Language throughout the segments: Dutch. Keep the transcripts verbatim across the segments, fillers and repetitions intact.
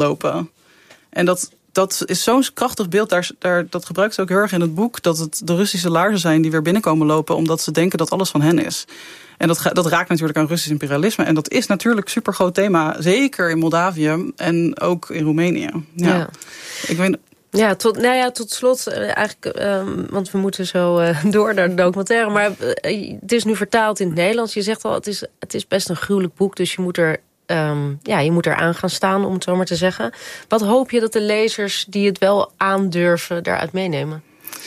lopen. En dat, dat is zo'n krachtig beeld. Daar, daar, dat gebruikt ze ook heel erg in het boek. Dat het de Russische laarzen zijn die weer binnenkomen lopen omdat ze denken dat alles van hen is. En dat, dat raakt natuurlijk aan Russisch imperialisme. En dat is natuurlijk een super groot thema. Zeker in Moldavië en ook in Roemenië. Ja. ja. Ik weet... Ja, tot, nou ja, tot slot, eigenlijk, um, want we moeten zo uh, door naar de documentaire. Maar uh, het is nu vertaald in het Nederlands. Je zegt al, het is, het is best een gruwelijk boek. Dus je moet er, um, ja, je moet er aan gaan staan, om het zo maar te zeggen. Wat hoop je dat de lezers die het wel aandurven daaruit meenemen?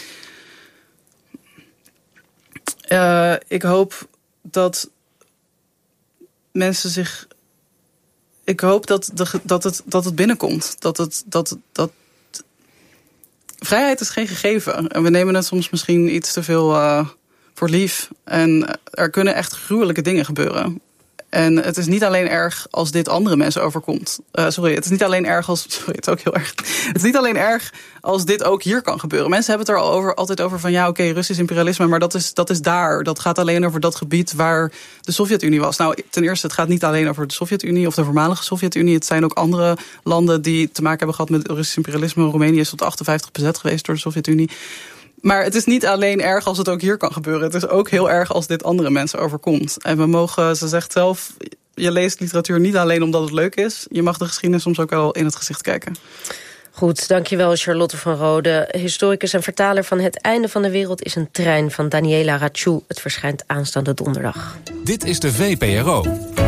Uh, ik hoop dat mensen zich... Ik hoop dat, de, dat, het, dat het binnenkomt. Dat het... Dat, dat Vrijheid is geen gegeven. En we nemen het soms misschien iets te veel uh, voor lief. En er kunnen echt gruwelijke dingen gebeuren. En het is niet alleen erg als dit andere mensen overkomt. Uh, sorry, het is niet alleen erg als... Sorry, het is ook heel erg. Het is niet alleen erg als dit ook hier kan gebeuren. Mensen hebben het er al over, altijd over van... ja, oké, okay, Russisch imperialisme, maar dat is, dat is daar. Dat gaat alleen over dat gebied waar de Sovjet-Unie was. Nou, ten eerste, het gaat niet alleen over de Sovjet-Unie... of de voormalige Sovjet-Unie. Het zijn ook andere landen die te maken hebben gehad met Russisch imperialisme. Roemenië is tot achtenvijftig bezet geweest door de Sovjet-Unie. Maar het is niet alleen erg als het ook hier kan gebeuren. Het is ook heel erg als dit andere mensen overkomt. En we mogen, ze zegt zelf, je leest literatuur niet alleen omdat het leuk is. Je mag de geschiedenis soms ook wel in het gezicht kijken. Goed, dankjewel Charlotte van Rode. Historicus en vertaler van Het Einde van de Wereld is een trein van Daniela Rachou. Het verschijnt aanstaande donderdag. Dit is de V P R O.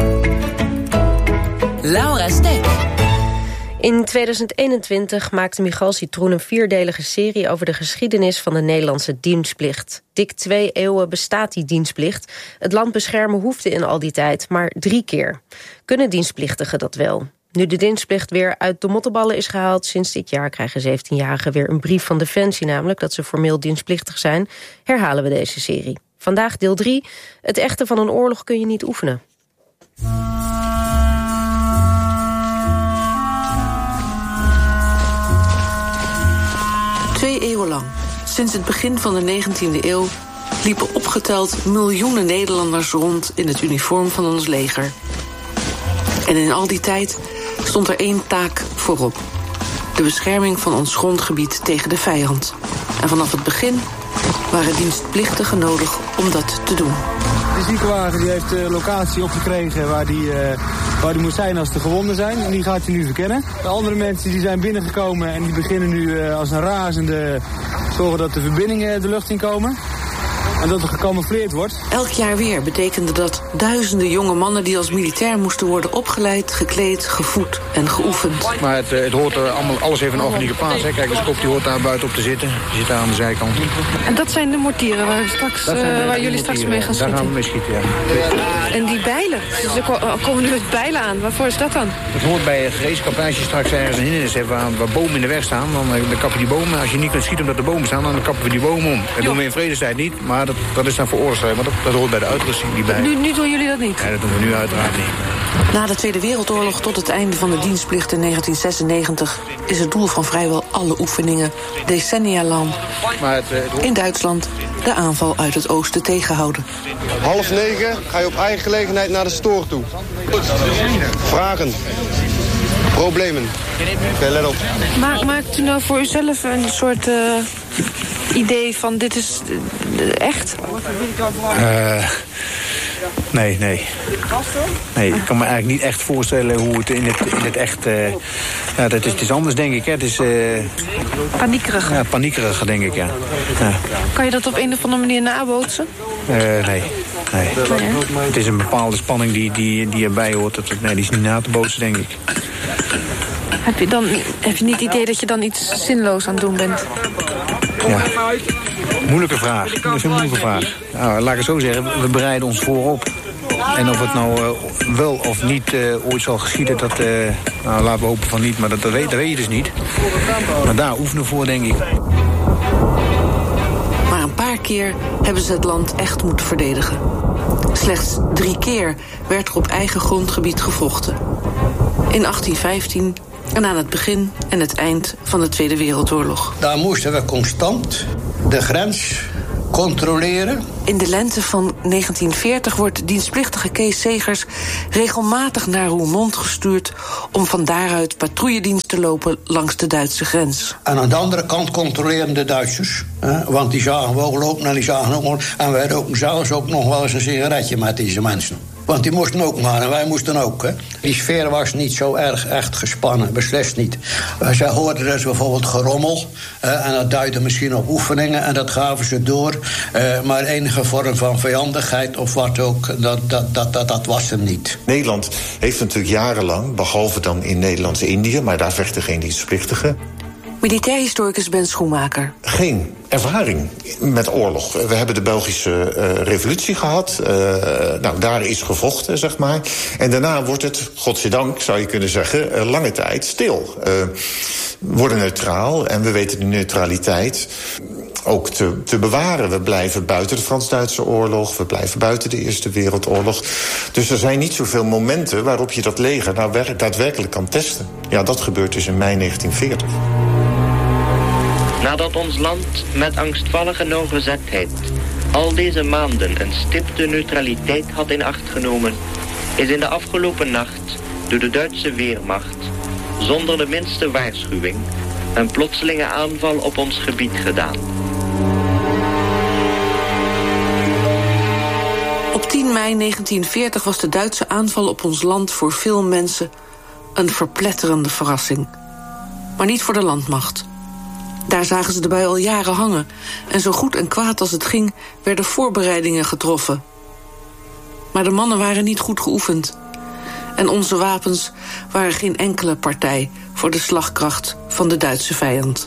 Laura Stek. In tweeduizend eenentwintig maakte Michal Citroen een vierdelige serie over de geschiedenis van de Nederlandse dienstplicht. Dik twee eeuwen bestaat die dienstplicht. Het land beschermen hoefde in al die tijd maar drie keer. Kunnen dienstplichtigen dat wel? Nu de dienstplicht weer uit de motteballen is gehaald, sinds dit jaar krijgen zeventienjarigen weer een brief van Defensie, namelijk dat ze formeel dienstplichtig zijn, herhalen we deze serie. Vandaag deel drie. Het echte van een oorlog kun je niet oefenen. Twee eeuwen lang, sinds het begin van de negentiende eeuw... liepen opgeteld miljoenen Nederlanders rond in het uniform van ons leger. En in al die tijd stond er één taak voorop. De bescherming van ons grondgebied tegen de vijand. En vanaf het begin waren dienstplichtigen nodig om dat te doen. De ziekenwagen die heeft de locatie opgekregen waar die, uh, waar die moet zijn als er gewonden zijn. En die gaat hij nu verkennen. De andere mensen die zijn binnengekomen en die beginnen nu uh, als een razende zorgen dat de verbindingen de lucht in komen. En dat er gecamoufleerd wordt. Elk jaar weer betekende dat duizenden jonge mannen die als militair moesten worden opgeleid, gekleed, gevoed en geoefend. Maar het, het hoort er allemaal, alles heeft een organieke plaats. Hè. Kijk, de kop die hoort daar buiten op te zitten. Die zit daar aan de zijkant. En dat zijn de mortieren waar, straks, uh, waar jullie straks mee gaan schieten? Daar gaan we mee schieten, ja. En die bijlen? Dus er komen nu met bijlen aan. Waarvoor is dat dan? Het hoort bij het gereedschap. Als je straks ergens een hindernis hebt waar, waar bomen in de weg staan, dan, dan kappen die bomen. Als je niet kunt schieten omdat de bomen staan, dan kappen we die bomen om. Dat doen we in vredestijd niet, maar dat, dat is dan voor oorlogsstrijd. Maar dat, dat hoort bij de uitrusting die bij. Nu, nu doen jullie dat niet? Ja, dat doen we nu uiteraard niet. Na de Tweede Wereldoorlog tot het einde van de dienstplicht in negentien zesennegentig... is het doel van vrijwel alle oefeningen decennia lang Maar het, het hoort... in Duitsland de aanval uit het oosten tegenhouden. Half negen ga je op eigen gelegenheid naar de stoor toe. Vragen. Problemen. Oké, let op. Ma maakt u nou voor uzelf een soort uh, idee van dit is uh, echt? Uh, nee, nee. Nee, ik kan me eigenlijk niet echt voorstellen hoe het in het, in het echt... Uh, ja, dat is, het is anders, denk ik. Hè. Het is... Uh, paniekerig. Ja, paniekerig, denk ik, ja. ja. Kan je dat op een of andere manier nabootsen? Uh, nee. Nee. nee het is een bepaalde spanning die, die, die erbij hoort. Dat, nee, die is niet na te bootsen, denk ik. Heb je, dan, heb je niet het idee dat je dan iets zinloos aan het doen bent? Ja, moeilijke vraag. Dat is een moeilijke vraag. Nou, laat ik het zo zeggen, we bereiden ons voorop. En of het nou uh, wel of niet uh, ooit zal geschieden, dat uh, nou, laten we hopen van niet. Maar dat, dat, weet, dat weet je dus niet. Maar daar oefenen voor, denk ik. Maar een paar keer hebben ze het land echt moeten verdedigen. Slechts drie keer werd er op eigen grondgebied gevochten. In achttien vijftien en aan het begin en het eind van de Tweede Wereldoorlog. Daar moesten we constant de grens controleren. In de lente van negentien veertig wordt dienstplichtige Kees Segers regelmatig naar Roermond gestuurd om van daaruit patrouilledienst te lopen langs de Duitse grens. En aan de andere kant controleren de Duitsers. Hè, want die zagen we ook lopen en die zagen ook nog. En wij roken zelfs ook nog wel eens een sigaretje met deze mensen. Want die moesten ook maar en wij moesten ook. Hè. Die sfeer was niet zo erg echt gespannen, beslist niet. Zij hoorden dus bijvoorbeeld gerommel. Uh, en dat duidde misschien op oefeningen en dat gaven ze door. Uh, maar enige vorm van vijandigheid of wat ook, dat, dat, dat, dat, dat was er niet. Nederland heeft natuurlijk jarenlang, behalve dan in Nederlands-Indië, maar daar vechten geen dienstplichtigen. Militair historicus Ben Schoenmaker. Geen ervaring met oorlog. We hebben de Belgische uh, revolutie gehad. Uh, nou, daar is gevochten, zeg maar. En daarna wordt het, godzijdank zou je kunnen zeggen, uh, lange tijd stil. Uh, we worden neutraal en we weten de neutraliteit ook te, te bewaren. We blijven buiten de Frans-Duitse oorlog. We blijven buiten de Eerste Wereldoorlog. Dus er zijn niet zoveel momenten waarop je dat leger nou werk, daadwerkelijk kan testen. Ja, dat gebeurt dus in mei negentien veertig. Nadat ons land met angstvallige nauwgezetheid al deze maanden een stipte neutraliteit had in acht genomen, is in de afgelopen nacht door de Duitse Weermacht zonder de minste waarschuwing een plotselinge aanval op ons gebied gedaan. Op tien mei negentien veertig was de Duitse aanval op ons land voor veel mensen een verpletterende verrassing. Maar niet voor de landmacht. Daar zagen ze de bui al jaren hangen. En zo goed en kwaad als het ging, werden voorbereidingen getroffen. Maar de mannen waren niet goed geoefend. En onze wapens waren geen enkele partij voor de slagkracht van de Duitse vijand.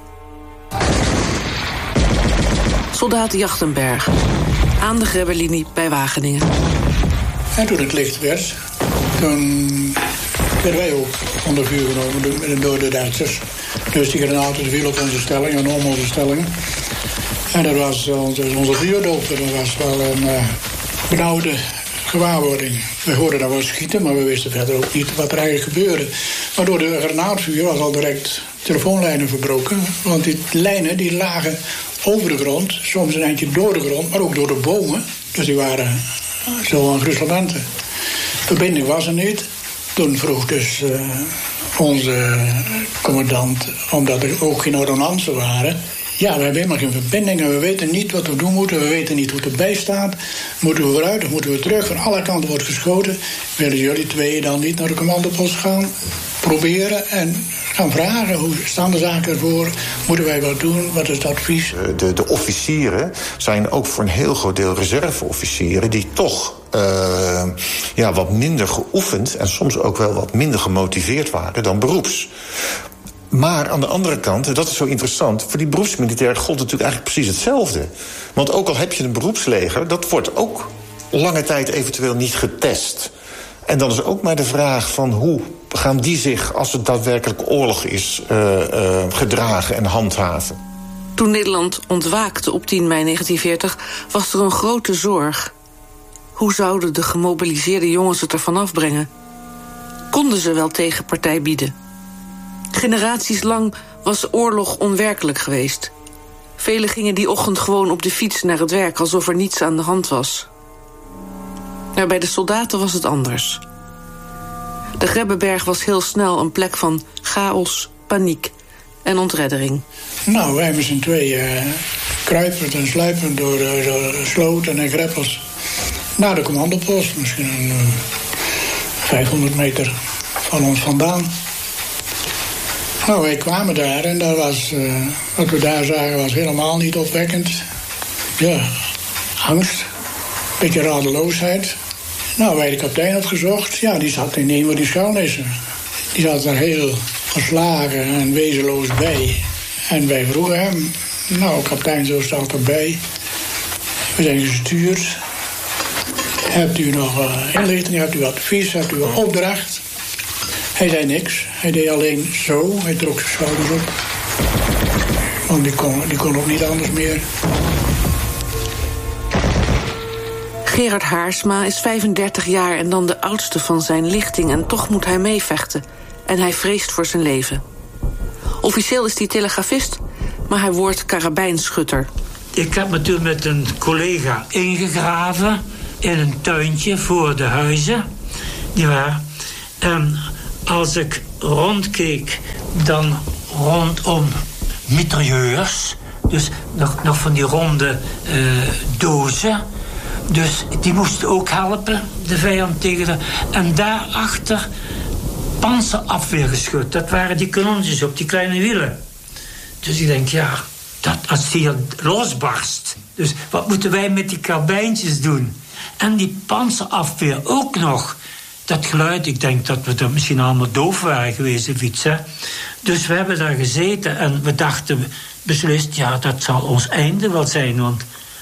Soldaat Jachtenberg, aan de Grebberlinie bij Wageningen. En toen het licht werd, toen werden wij ook onder vuur genomen door de Duitsers. Dus die granaten vielen op onze stellingen en om onze stellingen. En dat was onze, onze vuurdoop. Dat was wel een uh, benauwde gewaarwording. We hoorden dan wel schieten, maar we wisten verder ook niet wat er eigenlijk gebeurde. Maar door de granaatvuur was al direct telefoonlijnen verbroken. Want die lijnen die lagen over de grond, soms een eindje door de grond, maar ook door de bomen. Dus die waren zo aan gruzelementen. Verbinding was er niet. Toen vroeg dus uh, onze commandant, omdat er ook geen ordonnansen waren. Ja, we hebben helemaal geen verbinding en we weten niet wat we doen moeten. We weten niet hoe het erbij staat. Moeten we vooruit of moeten we terug? Van alle kanten wordt geschoten. Willen jullie twee dan niet naar de commandopost gaan? Proberen en gaan vragen. Hoe staan de zaken ervoor? Moeten wij wat doen? Wat is het advies? De, de officieren zijn ook voor een heel groot deel reserveofficieren die toch uh, ja, wat minder geoefend en soms ook wel wat minder gemotiveerd waren dan beroeps. Maar aan de andere kant, dat is zo interessant, voor die beroepsmilitair gold natuurlijk eigenlijk precies hetzelfde. Want ook al heb je een beroepsleger, dat wordt ook lange tijd eventueel niet getest. En dan is ook maar de vraag van hoe gaan die zich, als het daadwerkelijk oorlog is, uh, uh, gedragen en handhaven. Toen Nederland ontwaakte op tien mei negentien veertig was er een grote zorg. Hoe zouden de gemobiliseerde jongens het ervan afbrengen? Konden ze wel tegenpartij bieden? Generaties lang was oorlog onwerkelijk geweest. Velen gingen die ochtend gewoon op de fiets naar het werk, alsof er niets aan de hand was. Maar bij de soldaten was het anders. De Grebbeberg was heel snel een plek van chaos, paniek en ontreddering. Nou, wij met z'n tweeën uh, kruipend en sluipend door, uh, door sloten en greppels naar de commandopost. Misschien een uh, vijfhonderd meter van ons vandaan. Nou, wij kwamen daar en dat was, uh, wat we daar zagen was helemaal niet opwekkend. Ja, angst, beetje radeloosheid. Nou, wij de kapitein opgezocht. Ja, die zat in een van die schuilnissen. Die zat daar heel verslagen en wezenloos bij. En wij vroegen hem, nou, kapitein, zo staat erbij. We zijn gestuurd. Hebt u nog uh, inlichting, hebt u advies, hebt u een opdracht? Hij zei niks. Hij deed alleen zo. Hij trok zijn schouders op. Want die kon, die kon ook niet anders meer. Gerard Haarsma is vijfendertig jaar en dan de oudste van zijn lichting. En toch moet hij meevechten. En hij vreest voor zijn leven. Officieel is hij telegrafist, maar hij wordt karabijnschutter. Ik heb me toen met een collega ingegraven in een tuintje voor de huizen. Die waren. En als ik rondkeek, dan rondom mitrailleurs. Dus nog, nog van die ronde uh, dozen. Dus die moesten ook helpen, de vijand tegen de... En daarachter panzerafweergeschut. Dat waren die kanonnetjes op die kleine wielen. Dus ik denk, ja, dat, als die hier losbarst... Dus wat moeten wij met die karbijntjes doen? En die panzerafweer ook nog. Dat geluid, ik denk dat we er misschien allemaal doof waren geweest of iets, hè. Dus we hebben daar gezeten en we dachten beslist... ja, dat zal ons einde wel zijn, want...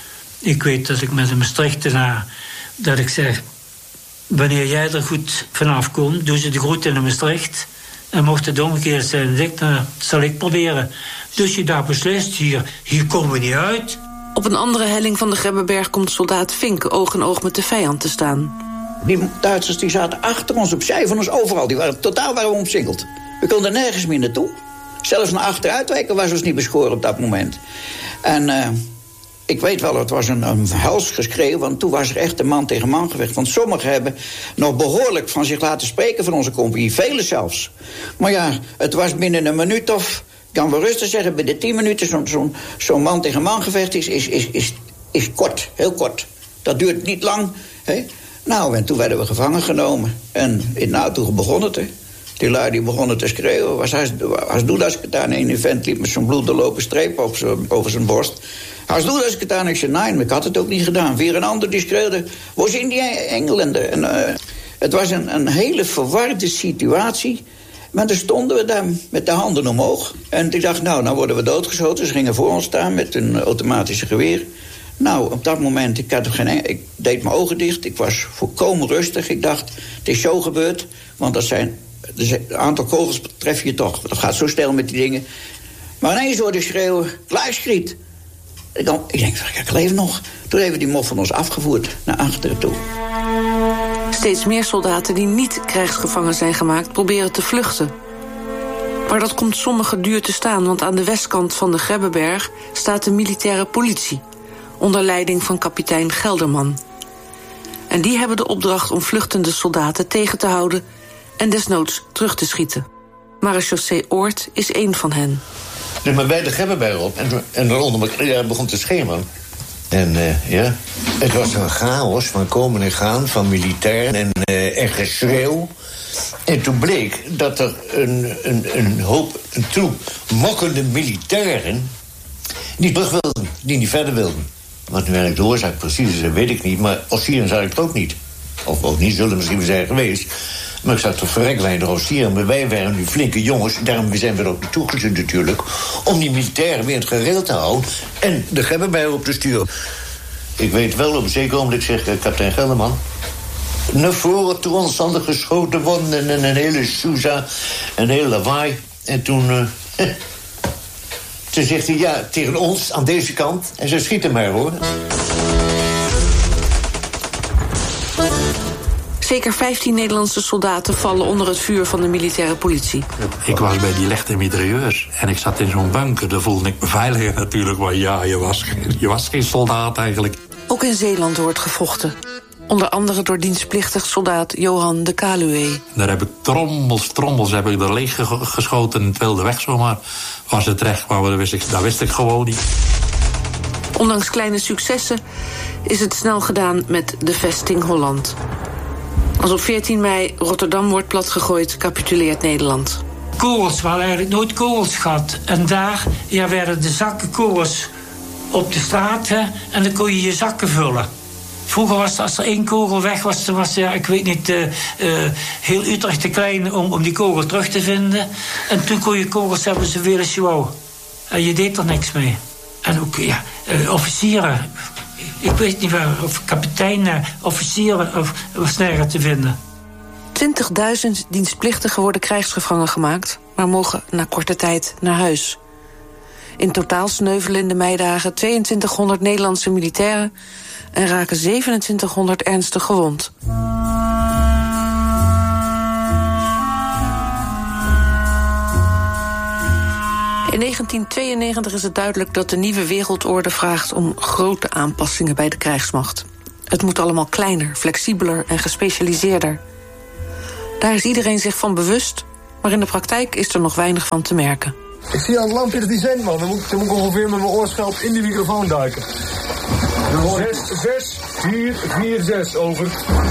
Ik weet dat ik met een Maastrichtenaar... dat ik zeg... wanneer jij er goed vanaf komt... doe ze de groet in Maastricht... en mocht het omgekeerd zijn... dan zal ik proberen. Dus je daar beslist... hier, hier komen we niet uit. Op een andere helling van de Grebbeberg... komt soldaat Fink oog in oog met de vijand te staan. Die Duitsers die zaten achter ons, opzij van ons, overal. Die waren totaal waren we omsingeld. We konden nergens meer naartoe. Zelfs naar achteruitwijken was ons niet beschoren op dat moment. En... Uh, Ik weet wel, het was een, een helsgeschreeuw, want toen was er echt een man tegen man gevecht. Want sommigen hebben nog behoorlijk van zich laten spreken van onze compagnie, velen zelfs. Maar ja, het was binnen een minuut of, ik kan wel rustig zeggen, binnen tien minuten zo'n zo'n zo'n man tegen man gevecht is, is, is, is, is kort, heel kort. Dat duurt niet lang. Hè? Nou, en toen werden we gevangen genomen. En nou, toen begon het, hè. Die lui die begonnen te schreeuwen. Was hij, als doe dat ik het aan een event liep met zo'n bloedlopen streep op z'n, over zijn borst. Als doe dat ik het aan, ik zei, nee, maar ik had het ook niet gedaan. Weer een ander die schreeuwde, waar zijn die Engelanden? En, uh, het was een, een hele verwarde situatie. Maar dan stonden we daar met de handen omhoog. En ik dacht, nou, nou worden we doodgeschoten. Ze gingen voor ons staan met een automatische geweer. Nou, op dat moment, ik, had geen, ik deed mijn ogen dicht. Ik was volkomen rustig. Ik dacht, het is zo gebeurd. Want dat zijn, een aantal kogels tref je toch. Dat gaat zo snel met die dingen. Maar ineens hoorde ik schreeuwen, Kluiskriet. Ik, dan, ik denk, ik leef nog. Toen hebben die mof van ons afgevoerd naar achteren toe. Steeds meer soldaten die niet krijgsgevangen zijn gemaakt proberen te vluchten. Maar dat komt sommigen duur te staan, want aan de westkant van de Grebbeberg staat de militaire politie, onder leiding van kapitein Gelderman. En die hebben de opdracht om vluchtende soldaten tegen te houden en desnoods terug te schieten. Marechaussee Oort is één van hen. Dus maar wij de Grebbeberg op en, en dan onder elkaar begon te schemeren. En uh, ja, het was een chaos van komen en gaan van militairen en, uh, en geschreeuw. En toen bleek dat er een, een, een hoop, een troep mokkende militairen niet terug wilden, die niet verder wilden. Wat nu eigenlijk de oorzaak precies is, dat weet ik niet, maar officieren zag ik het ook niet. Of ook niet, zullen misschien wel zijn geweest. Maar ik zag toch verreklijn de officieren, maar wij waren nu flinke jongens, daarom zijn we er ook naartoe gezet natuurlijk, om die militairen weer in het gereel te houden en de Grebbeberg op te sturen. Ik weet wel, op een zeker ogenblik zeg uh, kapitein Gelderman, naar voren toe ons handen geschoten worden en een hele soeza, een hele lawaai. En toen, uh, eh, toen zegt hij, ja, tegen ons aan deze kant. En ze schieten maar, hoor. Zeker vijftien Nederlandse soldaten vallen onder het vuur van de militaire politie. Ik was bij die lichte mitrailleurs en ik zat in zo'n bunker. Daar voelde ik me veiliger natuurlijk, maar ja, je was, je was geen soldaat eigenlijk. Ook in Zeeland wordt gevochten. Onder andere door dienstplichtig soldaat Johan de Kaluwe. Daar heb ik trommels, trommels heb ik er leeg geschoten in het wilde weg zomaar. Was het recht, maar dat wist ik, dat wist ik gewoon niet. Ondanks kleine successen is het snel gedaan met de vesting Holland. Als op veertien mei Rotterdam wordt platgegooid, capituleert Nederland. Kogels, we hadden eigenlijk nooit kogels gehad. En daar ja, werden de zakken kogels op de straat, hè, en dan kon je je zakken vullen. Vroeger was het, als er één kogel weg was, dan was ja, ik weet niet, uh, uh, heel Utrecht te klein om, om die kogel terug te vinden. En toen kon je kogels hebben zoveel als je wou. En je deed er niks mee. En ook, ja, uh, officieren. Ik weet niet waar, of kapiteinen, officieren, of was nergens te vinden. twintigduizend dienstplichtigen worden krijgsgevangen gemaakt, maar mogen na korte tijd naar huis. In totaal sneuvelen in de meidagen tweeëntwintighonderd Nederlandse militairen en raken zevenentwintighonderd ernstig gewond. In negentien tweeënnegentig is het duidelijk dat de nieuwe wereldorde vraagt om grote aanpassingen bij de krijgsmacht. Het moet allemaal kleiner, flexibeler en gespecialiseerder. Daar is iedereen zich van bewust, maar in de praktijk is er nog weinig van te merken. Ik zie aan het lampje dat die zendt, man. Dan moet, dan moet ik ongeveer met mijn oorschelp in die microfoon duiken. zes, zes, vier, vier, zes, over.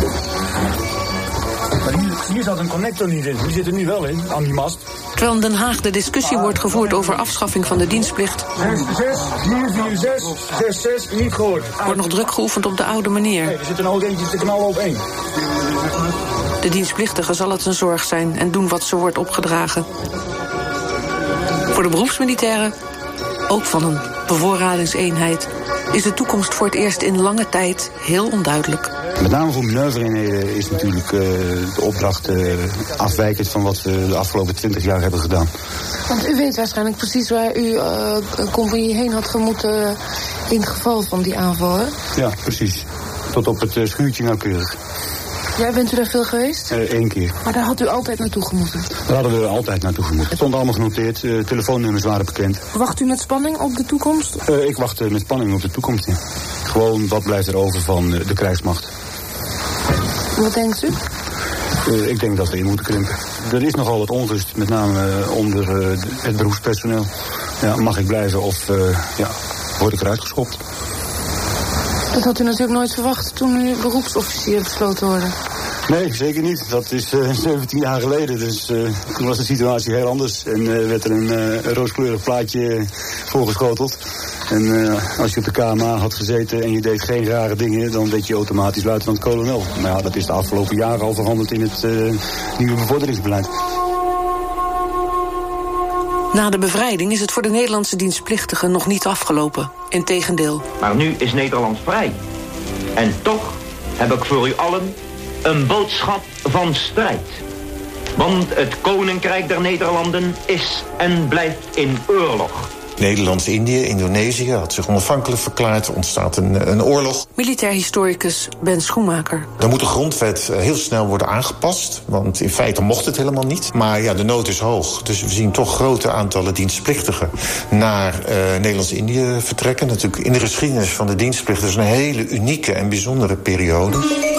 Maar hier, hier zat een connector niet in. Die zit er nu wel in, aan die mast. Terwijl in Den Haag de discussie wordt gevoerd over afschaffing van de dienstplicht, zes, zes, vier, vier, zes, zes, zes, niet gehoord. wordt nog druk geoefend op de oude manier. Nee, er zit er nog eentje te knallen op één. De dienstplichtige zal het een zorg zijn en doen wat ze wordt opgedragen. Voor de beroepsmilitairen, ook van een bevoorradingseenheid, is de toekomst voor het eerst in lange tijd heel onduidelijk. Met name voor manoeuvreeenheden is natuurlijk uh, de opdracht uh, afwijkend van wat we de afgelopen twintig jaar hebben gedaan. Want u weet waarschijnlijk precies waar u uh, een compagnie heen had gemoeten in het geval van die aanval, hè? Ja, precies. Tot op het uh, schuurtje nauwkeurig. Ja, bent u daar veel geweest? Eén uh, keer. Maar daar had u altijd naartoe gemoeten? Daar hadden we altijd naartoe gemoeten. Het stond allemaal genoteerd, uh, telefoonnummers waren bekend. Wacht u met spanning op de toekomst? Uh, ik wacht uh, met spanning op de toekomst, ja. Gewoon, wat blijft er over van uh, de krijgsmacht? Wat denkt u? Uh, ik denk dat we in moeten krimpen. Er is nogal wat onrust, met name uh, onder uh, het beroepspersoneel. Ja, mag ik blijven of uh, ja, word ik eruit geschopt? Dat had u natuurlijk nooit verwacht toen u beroepsofficier besloten te worden. Nee, zeker niet. Dat is uh, zeventien jaar geleden. Dus uh, toen was de situatie heel anders. En uh, werd er een uh, rooskleurig plaatje voorgeschoteld. En uh, als je op de K M A had gezeten en je deed geen rare dingen, dan werd je automatisch luitenant-kolonel. Maar ja, dat is de afgelopen jaren al veranderd in het uh, nieuwe bevorderingsbeleid. Na de bevrijding is het voor de Nederlandse dienstplichtigen nog niet afgelopen. Integendeel. Maar nu is Nederland vrij. En toch heb ik voor u allen een boodschap van strijd. Want het Koninkrijk der Nederlanden is en blijft in oorlog. Nederlands-Indië, Indonesië had zich onafhankelijk verklaard. Er ontstaat een, een oorlog. Militair historicus Ben Schoenmaker. Dan moet de grondwet heel snel worden aangepast. Want in feite mocht het helemaal niet. Maar ja, de nood is hoog. Dus we zien toch grote aantallen dienstplichtigen naar uh, Nederlands-Indië vertrekken. Natuurlijk in de geschiedenis van de dienstplicht is een hele unieke en bijzondere periode.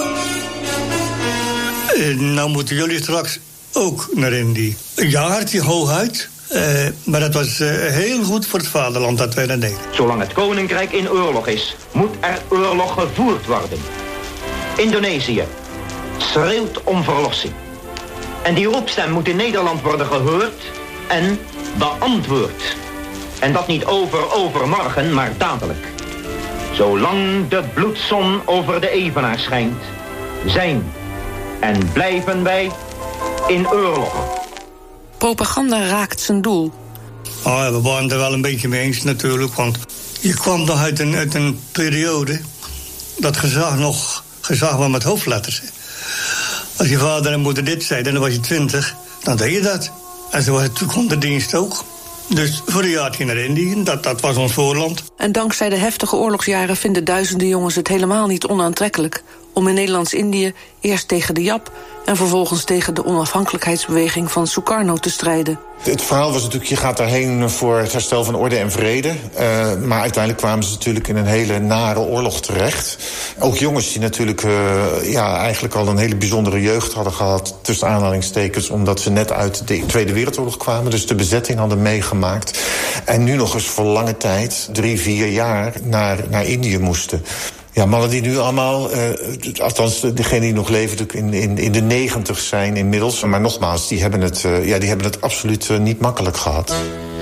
Uh, nou moeten jullie straks ook naar Indië. Ja, hartje hooguit. Uh, maar dat was uh, heel goed voor het vaderland dat wij dat deden. Zolang het Koninkrijk in oorlog is, moet er oorlog gevoerd worden. Indonesië schreeuwt om verlossing. En die roepstem moet in Nederland worden gehoord en beantwoord. En dat niet over overmorgen, maar dadelijk. Zolang de bloedzon over de evenaar schijnt, zijn en blijven wij in oorlog. Propaganda raakt zijn doel. Oh, ja, we waren er wel een beetje mee eens natuurlijk, want je kwam nog uit een, uit een periode dat gezag nog gezag was met hoofdletters. Als je vader en moeder dit zeiden, dan was je twintig, dan deed je dat. En zo was het toen de dienst ook. Dus voor een jaartje naar Indië, dat, dat was ons voorland. En dankzij de heftige oorlogsjaren vinden duizenden jongens het helemaal niet onaantrekkelijk om in Nederlands-Indië eerst tegen de Jap en vervolgens tegen de onafhankelijkheidsbeweging van Sukarno te strijden. Het verhaal was natuurlijk, je gaat daarheen voor het herstel van orde en vrede. Uh, maar uiteindelijk kwamen ze natuurlijk in een hele nare oorlog terecht. Ook jongens die natuurlijk uh, ja, eigenlijk al een hele bijzondere jeugd hadden gehad, tussen aanhalingstekens, omdat ze net uit de Tweede Wereldoorlog kwamen, dus de bezetting hadden meegemaakt. En nu nog eens voor lange tijd, drie, vier jaar, naar, naar Indië moesten. Ja, mannen die nu allemaal, uh, althans degenen die nog leven in, in, in de negentig zijn inmiddels. Maar nogmaals, die hebben het, uh, ja, die hebben het absoluut uh, niet makkelijk gehad.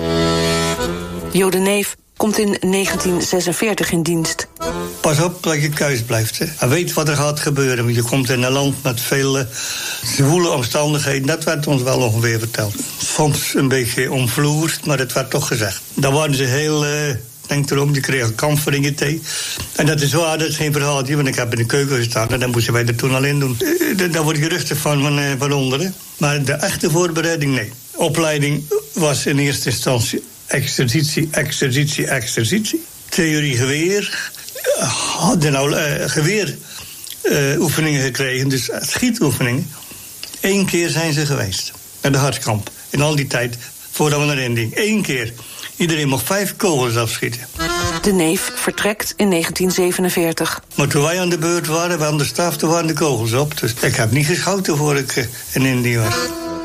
Jo de Neef komt in negentien zesenveertig in dienst. Pas op dat je thuis blijft. Hè. En weet wat er gaat gebeuren. Want je komt in een land met veel uh, zwoele omstandigheden. Dat werd ons wel ongeveer verteld. Soms een beetje omvloerd, maar het werd toch gezegd. Dan waren ze heel... Uh, Denk erom, je kreeg een kamferingen thee. En dat is waar, dat is geen verhaaltje, want ik heb in de keuken gestaan en dan moesten wij er toen al in doen. Daar word je rustig van, van, van onderen. Maar de echte voorbereiding, nee. Opleiding was in eerste instantie exercitie, exercitie, exercitie. Theorie geweer. Hadden nou uh, geweer uh, oefeningen gekregen, dus schietoefeningen. Eén keer zijn ze geweest, naar de Hartkamp. In al die tijd voordat we erin gingen. Eén keer. Iedereen mocht vijf kogels afschieten. De neef vertrekt in negentien zevenenveertig. Maar toen wij aan de beurt waren, we aan de staf, toen waren de kogels op. Dus ik heb niet geschoten voor ik uh, in Indië was.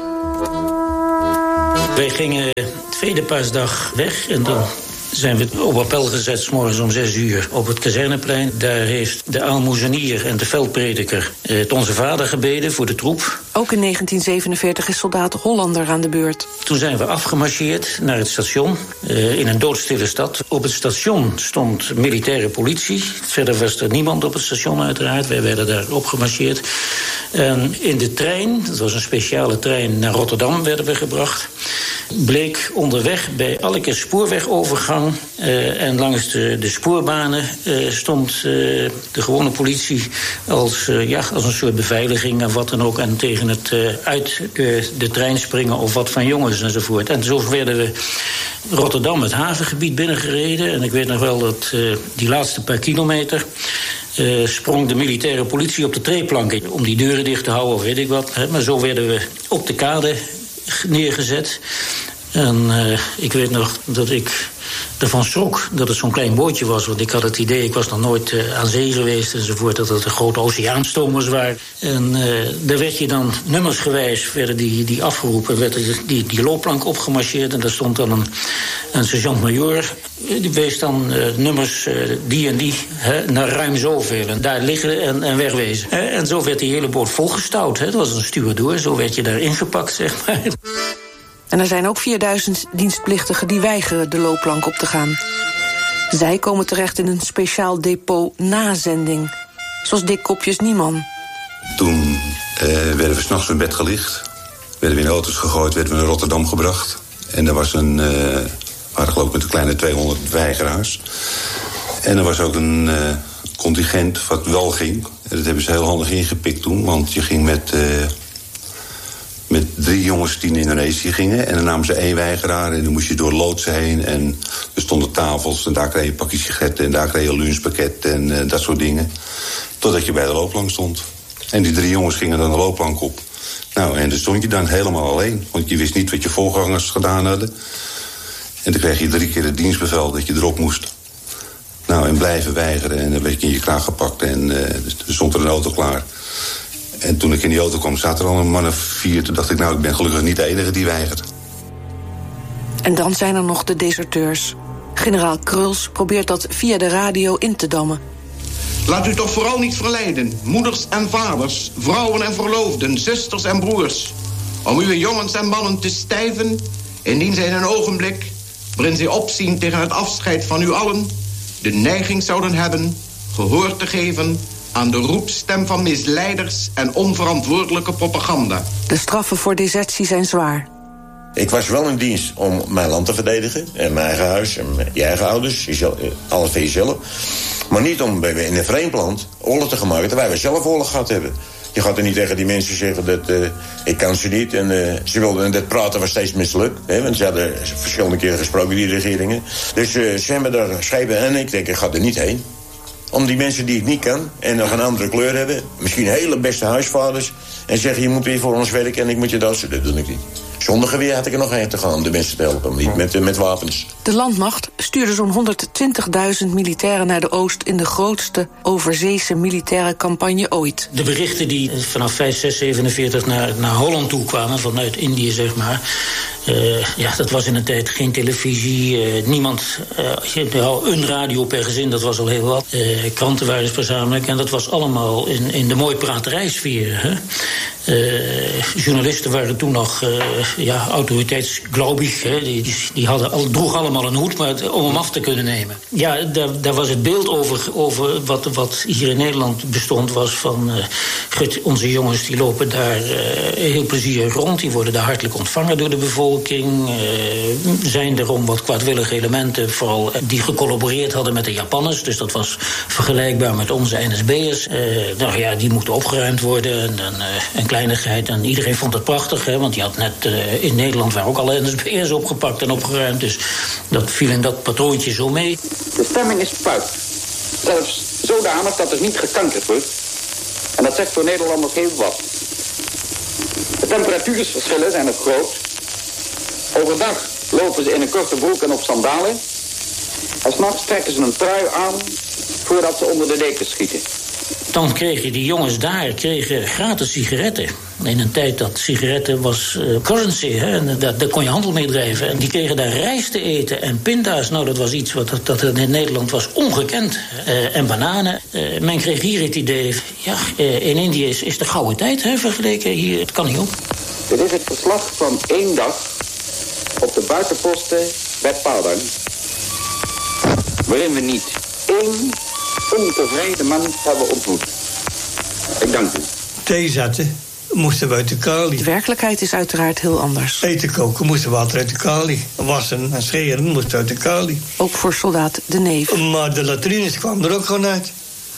Wij gingen tweede paasdag weg en dan zijn we op appel gezet 's morgens om zes uur op het kazerneplein. Daar heeft de aalmoezenier en de veldprediker het Onze Vader gebeden voor de troep. Ook in negentien zevenenveertig is soldaat Hollander aan de beurt. Toen zijn we afgemarcheerd naar het station uh, in een doodstille stad. Op het station stond militaire politie. Verder was er niemand op het station uiteraard. Wij werden daar opgemarcheerd. En in de trein, dat was een speciale trein, naar Rotterdam werden we gebracht. Bleek onderweg bij elke spoorwegovergang uh, en langs de, de spoorbanen uh, stond uh, de gewone politie als, uh, ja, als een soort beveiliging en wat dan ook. En tegen het uh, uit uh, de trein springen of wat van jongens enzovoort. En zo werden we Rotterdam, het havengebied, binnengereden. En ik weet nog wel dat uh, die laatste paar kilometer Uh, sprong de militaire politie op de treeplanken om die deuren dicht te houden of weet ik wat. Hè. Maar zo werden we op de kade neergezet. En uh, ik weet nog dat ik ervan schrok dat het zo'n klein bootje was. Want ik had het idee, ik was nog nooit uh, aan zee geweest enzovoort, dat het een grote oceaanstomers waren. En uh, daar werd je dan nummersgewijs, werden die, die afgeroepen, werd die, die loopplank opgemarcheerd. En daar stond dan een, een sergeant-majoor. Die wees dan uh, nummers uh, die en die hè, naar ruim zoveel. En daar liggen en, en wegwezen. Hè? En zo werd die hele boot volgestouwd. Hè? Dat was een stuurdoor, zo werd je daar ingepakt, zeg maar. En er zijn ook vierduizend dienstplichtigen die weigeren de loopplank op te gaan. Zij komen terecht in een speciaal depot na zending. Zoals Dick Kopjes Nieman. Toen uh, werden we 's nachts in bed gelicht. Werden we in auto's gegooid, werden we naar Rotterdam gebracht. En er was een, uh, waren geloof ik met een kleine tweehonderd weigeraars. En er was ook een uh, contingent wat wel ging. En dat hebben ze heel handig ingepikt toen. Want je ging met... Uh, Met drie jongens die naar Indonesië gingen. En dan namen ze één weigeraar en dan moest je door loodsen heen. En er stonden tafels en daar kreeg je een pakje sigaretten. En daar kreeg je een lunchpakket en uh, dat soort dingen. Totdat je bij de loopplank stond. En die drie jongens gingen dan de loopplank op. Nou, en dan stond je dan helemaal alleen. Want je wist niet wat je voorgangers gedaan hadden. En dan kreeg je drie keer het dienstbevel dat je erop moest. Nou, en blijven weigeren. En dan werd je in je kraag gepakt en uh, er stond er een auto klaar. En toen ik in die auto kwam, zaten er al een man of vier. Toen dacht ik, nou, ik ben gelukkig niet de enige die weigert. En dan zijn er nog de deserteurs. Generaal Kruls probeert dat via de radio in te dammen. Laat u toch vooral niet verleiden, moeders en vaders, vrouwen en verloofden, zusters en broers, om uw jongens en mannen te stijven, indien zij in een ogenblik, waarin zij opzien tegen het afscheid van u allen, de neiging zouden hebben gehoor te geven aan de roepstem van misleiders en onverantwoordelijke propaganda. De straffen voor desertie zijn zwaar. Ik was wel in dienst om mijn land te verdedigen. En mijn eigen huis, en je eigen ouders, jezelf, alles voor jezelf. Maar niet om in een vreemd land oorlog te gaan maken terwijl we zelf oorlog gehad hebben. Je gaat er niet tegen die mensen zeggen dat uh, ik kan ze niet. En uh, ze wilden, en dat praten was steeds mislukt. Hè, want ze hadden verschillende keren gesproken, die regeringen. Dus uh, ze hebben daar schepen en ik denk, ik ga er niet heen. Om die mensen die ik niet kan en nog een andere kleur hebben, misschien hele beste huisvaders, en zeggen, je moet weer voor ons werken en ik moet je dat, dat doe ik niet. Zonder geweer had ik er nog heen te gaan om de mensen te helpen, niet met, met wapens. De landmacht stuurde zo'n honderdtwintigduizend militairen naar de oost in de grootste overzeese militaire campagne ooit. De berichten die vanaf vijf, zes, zevenenveertig naar, naar Holland toe kwamen, vanuit Indië zeg maar. Uh, ja, dat was in een tijd geen televisie, uh, niemand, uh, een radio per gezin, dat was al heel wat. Uh, kranten waren eens verzamelijk en dat was allemaal in, in de mooi praterijsfeer. Hè? Uh, journalisten waren toen nog uh, ja, autoriteitsglaubig. Hè? Die, die, die hadden al, droeg allemaal een hoed maar, om hem af te kunnen nemen. Ja, daar, daar was het beeld over, over wat, wat hier in Nederland bestond, was van uh, gut, onze jongens die lopen daar uh, heel plezierig rond. Die worden daar hartelijk ontvangen door de bevolking. Uh, zijn er om wat kwaadwillige elementen, vooral uh, die gecollaboreerd hadden met de Japanners. Dus dat was vergelijkbaar met onze N S B'ers. Uh, nou ja, die moeten opgeruimd worden en, en, uh, en kleinigheid. En iedereen vond het prachtig, hè, want je had net uh, in Nederland waren ook alle N S B'ers opgepakt en opgeruimd. Dus dat viel in dat patroontje zo mee. De stemming is puik. Zelfs zodanig dat er niet gekankerd wordt. En dat zegt voor Nederlanders heel wat. De temperatuursverschillen zijn er groot. Overdag lopen ze in een korte broek en op sandalen. En 's nachts trekken ze een trui aan voordat ze onder de dekens schieten. Dan kregen die jongens daar kregen gratis sigaretten. In een tijd dat sigaretten was uh, currency, hè, en daar, daar kon je handel mee drijven. En die kregen daar rijst te eten en pinda's. Nou, dat was iets wat dat, dat in Nederland was ongekend. Uh, en bananen. Uh, men kreeg hier het idee, ja, uh, in Indië is, is de gouden tijd, hè, vergeleken hier. Het kan niet op. Dit is het verslag van één dag op de buitenposten bij Padang, waarin we niet één ontevreden man hebben ontmoet. Ik dank u. Thee zetten moesten we uit de Kali. De werkelijkheid is uiteraard heel anders. Eten koken moesten water uit de Kali. Wassen en scheren moesten uit de Kali. Ook voor soldaat De Neef. Maar de latrines kwamen er ook gewoon uit.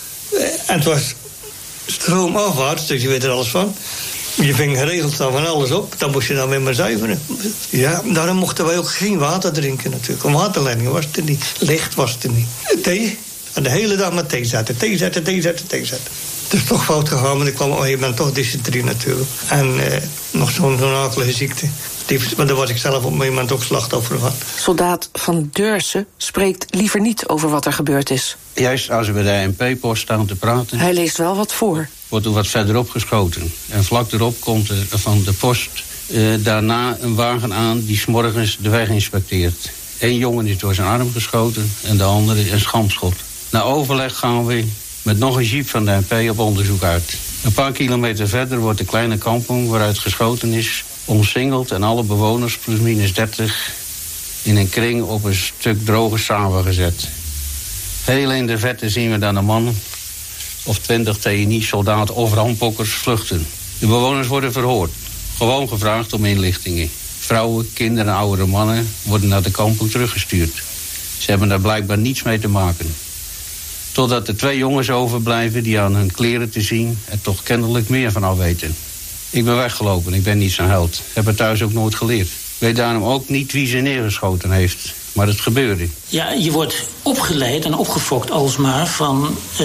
En het was stroomafwaarts, dus je weet er alles van. Je ving geregeld dan van alles op, dan moest je dan weer maar zuiveren. Ja, daarom mochten wij ook geen water drinken natuurlijk. Een waterleiding was er niet, licht was er niet. Thee, en de hele dag met thee zetten, thee zetten, thee zetten, thee zetten. Het is toch fout gegaan, want ik kwam op een gegeven moment toch dysenterie natuurlijk. En eh, nog zo'n zo'n akelige ziekte. Die, maar daar was ik zelf op een gegeven moment ook slachtoffer van. Soldaat Van Deursen spreekt liever niet over wat er gebeurd is. Juist als we bij de A N P-post staan te praten, Hij leest wel wat voor. wordt er wat verderop geschoten. En vlak erop komt er van de post uh, daarna een wagen aan die 's morgens de weg inspecteert. Eén jongen is door zijn arm geschoten en de andere een schampschot. Na overleg gaan we met nog een jeep van de A N P op onderzoek uit. Een paar kilometer verder wordt de kleine kampong waaruit geschoten is omsingeld en alle bewoners, plus minus dertig, in een kring op een stuk droge samengezet. Heel in de verte zien we dan een man of twintig T N I-soldaten of rampokkers vluchten. De bewoners worden verhoord. Gewoon gevraagd om inlichtingen. Vrouwen, kinderen en oudere mannen worden naar de kampong teruggestuurd. Ze hebben daar blijkbaar niets mee te maken. Totdat er twee jongens overblijven die aan hun kleren te zien er toch kennelijk meer van af weten. Ik ben weggelopen, ik ben niet zo'n held. Heb het thuis ook nooit geleerd. Ik weet daarom ook niet wie ze neergeschoten heeft. Maar het gebeurde. Ja, je wordt opgeleid en opgefokt alsmaar van uh,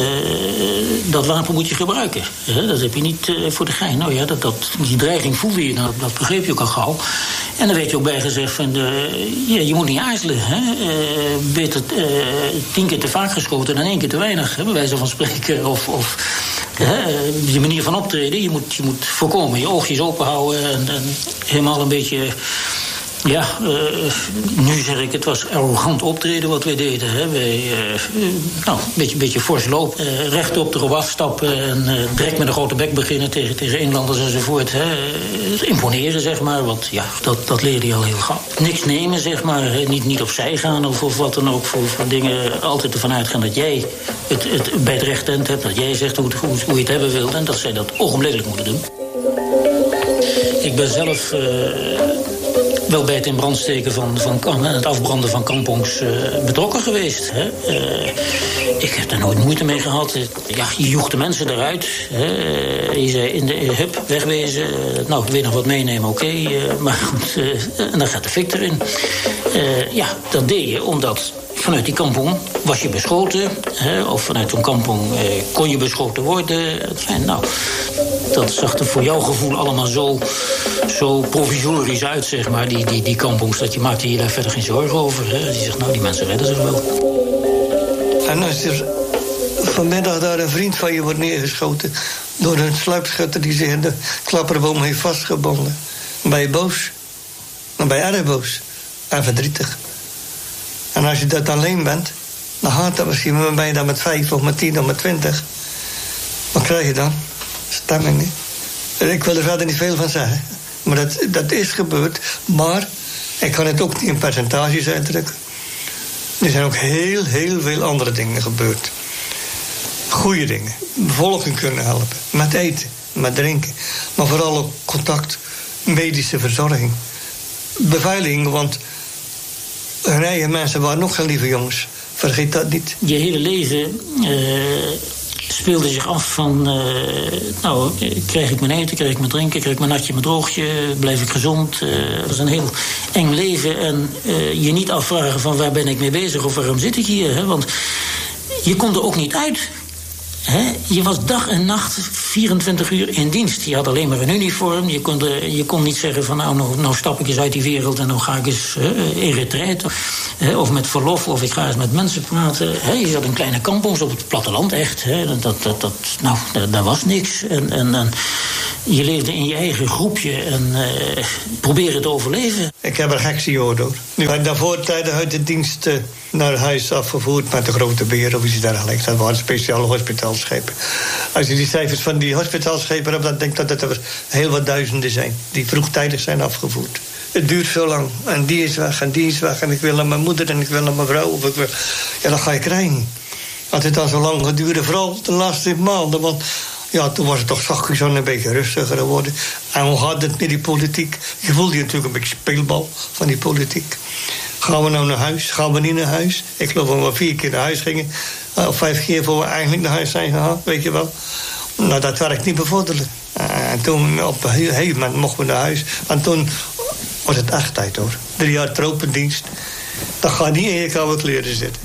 dat wapen moet je gebruiken. Uh, dat heb je niet uh, voor de gein. Nou ja, dat, dat, die dreiging voelde je, nou, dat begreep je ook al gauw. En dan werd je ook bijgezegd van, uh, ja, je moet niet aarzelen. Hè? Uh, beter uh, tien keer te vaak geschoten dan één keer te weinig, hè, bij wijze van spreken. Of, of uh, je manier van optreden, je moet, je moet voorkomen. Je oogjes open houden en, en helemaal een beetje... Ja, uh, nu zeg ik, het was arrogant optreden wat wij deden. Hè. Wij, uh, nou, een beetje, beetje fors lopen, uh, rechtop erop afstappen... en uh, direct met een grote bek beginnen tegen, tegen Inlanders enzovoort. Hè. Uh, imponeren, zeg maar, want ja, dat, dat leerde je al heel gauw. Niks nemen, zeg maar, hè. Niet, niet opzij gaan of, of wat dan ook voor, voor dingen. Altijd ervan uitgaan dat jij het, het bij het rechte eind hebt... dat jij zegt hoe, het, hoe, hoe je het hebben wilt... en dat zij dat ogenblikkelijk moeten doen. Ik ben zelf... Uh, wel bij het in brand steken van, van het afbranden van kampongs uh, betrokken geweest. Hè. Uh, ik heb er nooit moeite mee gehad. Ja, je joeg de mensen eruit. Hè. Je zei in de hup, wegwezen. Nou, ik wil nog wat meenemen, oké. Okay. Uh, maar goed, uh, en dan gaat de fik erin. Uh, ja, dat deed je omdat... Vanuit die kampong was je beschoten. Hè, of vanuit zo'n kampong eh, kon je beschoten worden. En nou, dat zag er voor jouw gevoel allemaal zo, zo provisorisch uit, zeg maar. Die, die, die kampongs, dat je maakte je daar verder geen zorgen over. Hè. Die zegt, nou, die mensen redden zich wel. En als er vanmiddag daar een vriend van je wordt neergeschoten... door een sluipschutter die zich in de klapperboom heeft vastgebonden... dan ben je boos. Dan ben je erg boos. En verdrietig. En als je dat alleen bent, dan gaat dat misschien... maar ben je dan met vijf of met tien of met twintig. Wat krijg je dan? Stemmingen. Ik wil er verder niet veel van zeggen. Maar dat, dat is gebeurd. Maar ik kan het ook niet in percentages uitdrukken. Er zijn ook heel, heel veel andere dingen gebeurd. Goede dingen. Bevolking kunnen helpen. Met eten, met drinken. Maar vooral ook contact. Medische verzorging. Beveiliging, want... hun eigen mensen waren nog geen lieve jongens. Vergeet dat niet. Je hele leven uh, speelde zich af van... Uh, nou, krijg ik mijn eten, krijg ik mijn drinken... krijg ik mijn natje, mijn droogje, blijf ik gezond. Uh, dat is een heel eng leven. En uh, je niet afvragen van waar ben ik mee bezig... of waarom zit ik hier. Hè? Want je kon er ook niet uit. He, je was dag en nacht vierentwintig uur in dienst. Je had alleen maar een uniform. Je kon, de, je kon niet zeggen van nou, nou, nou stap ik eens uit die wereld en dan ga ik eens uh, in retraite. Uh, of met verlof, of ik ga eens met mensen praten. He, je zat in kleine kampongs op het platteland, echt. He, dat, dat, dat, nou, daar, daar was niks. En, en, en je leefde in je eigen groepje en uh, probeerde te overleven. Ik heb er gekste jood door. Nu ben ik daarvoor tijdens uit de dienst uh, naar huis afgevoerd met de grote beer of iets dergelijks. Dat waren speciale hospitaalschepen. Als je die cijfers van die hospitaalschepen hebt, dan denk ik dat er heel wat duizenden zijn die vroegtijdig zijn afgevoerd. Het duurt zo lang. En die is weg en die is weg. En ik wil naar mijn moeder en ik wil naar mijn vrouw. Of ik wil... Ja, dat ga je krijgen. Als het dan zo lang gaat duren, vooral de laatste maanden. Want ja, toen was het toch zachtjes zo een beetje rustiger geworden. En hoe gaat het met die politiek? Je voelde je natuurlijk een beetje speelbal van die politiek. Gaan we nou naar huis? Gaan we niet naar huis? Ik geloof dat we vier keer naar huis gingen. Of vijf keer voor we eigenlijk naar huis zijn gegaan, weet je wel. Nou, dat werkt niet bevorderlijk. En toen, op een gegeven moment, mochten we naar huis. En toen was het echt tijd, hoor. Drie jaar tropendienst. Dat gaat niet in je koude kleren zitten.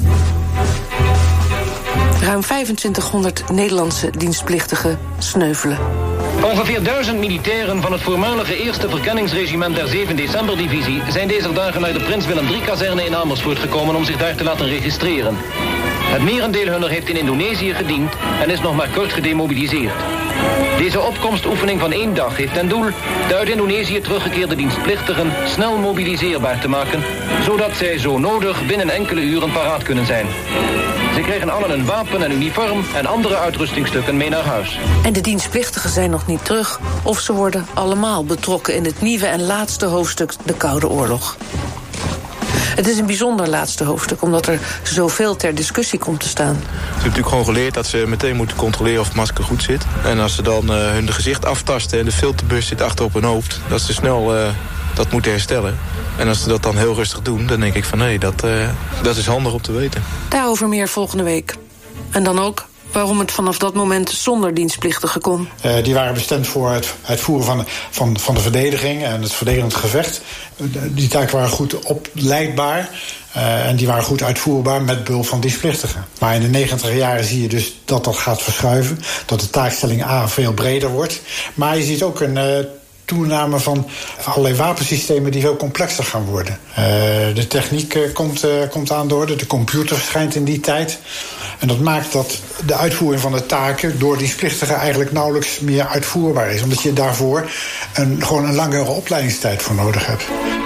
Ruim vijfentwintighonderd Nederlandse dienstplichtigen sneuvelen. Ongeveer duizend militairen van het voormalige eerste verkenningsregiment der zeven december divisie zijn deze dagen naar de Prins Willem drie kazerne in Amersfoort gekomen om zich daar te laten registreren. Het merendeel hunner heeft in Indonesië gediend en is nog maar kort gedemobiliseerd. Deze opkomstoefening van één dag heeft ten doel de uit Indonesië teruggekeerde dienstplichtigen snel mobiliseerbaar te maken, zodat zij zo nodig binnen enkele uren paraat kunnen zijn. Ze kregen allen een wapen en uniform en andere uitrustingstukken mee naar huis. En de dienstplichtigen zijn nog niet terug, of ze worden allemaal betrokken in het nieuwe en laatste hoofdstuk, de Koude Oorlog. Het is een bijzonder laatste hoofdstuk, omdat er zoveel ter discussie komt te staan. Ze hebben natuurlijk gewoon geleerd dat ze meteen moeten controleren of het masker goed zit. En als ze dan uh, hun gezicht aftasten en de filterbus zit achter op hun hoofd, dat ze snel uh, dat moeten herstellen. En als ze dat dan heel rustig doen, dan denk ik van nee, dat, uh, dat is handig om te weten. Daarover meer volgende week. En dan ook waarom het vanaf dat moment zonder dienstplichtigen kon. Uh, die waren bestemd voor het uitvoeren van, van, van de verdediging en het verdedigend gevecht. Die taken waren goed opleidbaar uh, en die waren goed uitvoerbaar met behulp van dienstplichtigen. Maar in de negentiger jaren zie je dus dat dat gaat verschuiven. Dat de taakstelling A veel breder wordt. Maar je ziet ook een uh, toename van allerlei wapensystemen die veel complexer gaan worden. Uh, de techniek uh, komt, uh, komt aan de orde, de computer verschijnt in die tijd. En dat maakt dat de uitvoering van de taken door dienstplichtigen eigenlijk nauwelijks meer uitvoerbaar is. Omdat je daarvoor een, gewoon een langere opleidingstijd voor nodig hebt.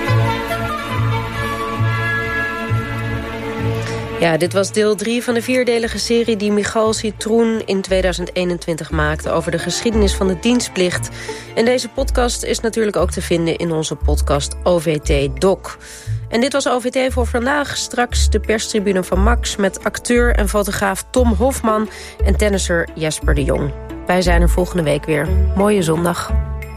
Ja, dit was deel drie van de vierdelige serie die Michal Citroen in tweeduizend eenentwintig maakte over de geschiedenis van de dienstplicht. En deze podcast is natuurlijk ook te vinden in onze podcast O V T Doc. En dit was O V T voor vandaag. Straks de perstribune van Max met acteur en fotograaf Tom Hofman en tennisser Jesper de Jong. Wij zijn er volgende week weer. Mooie zondag.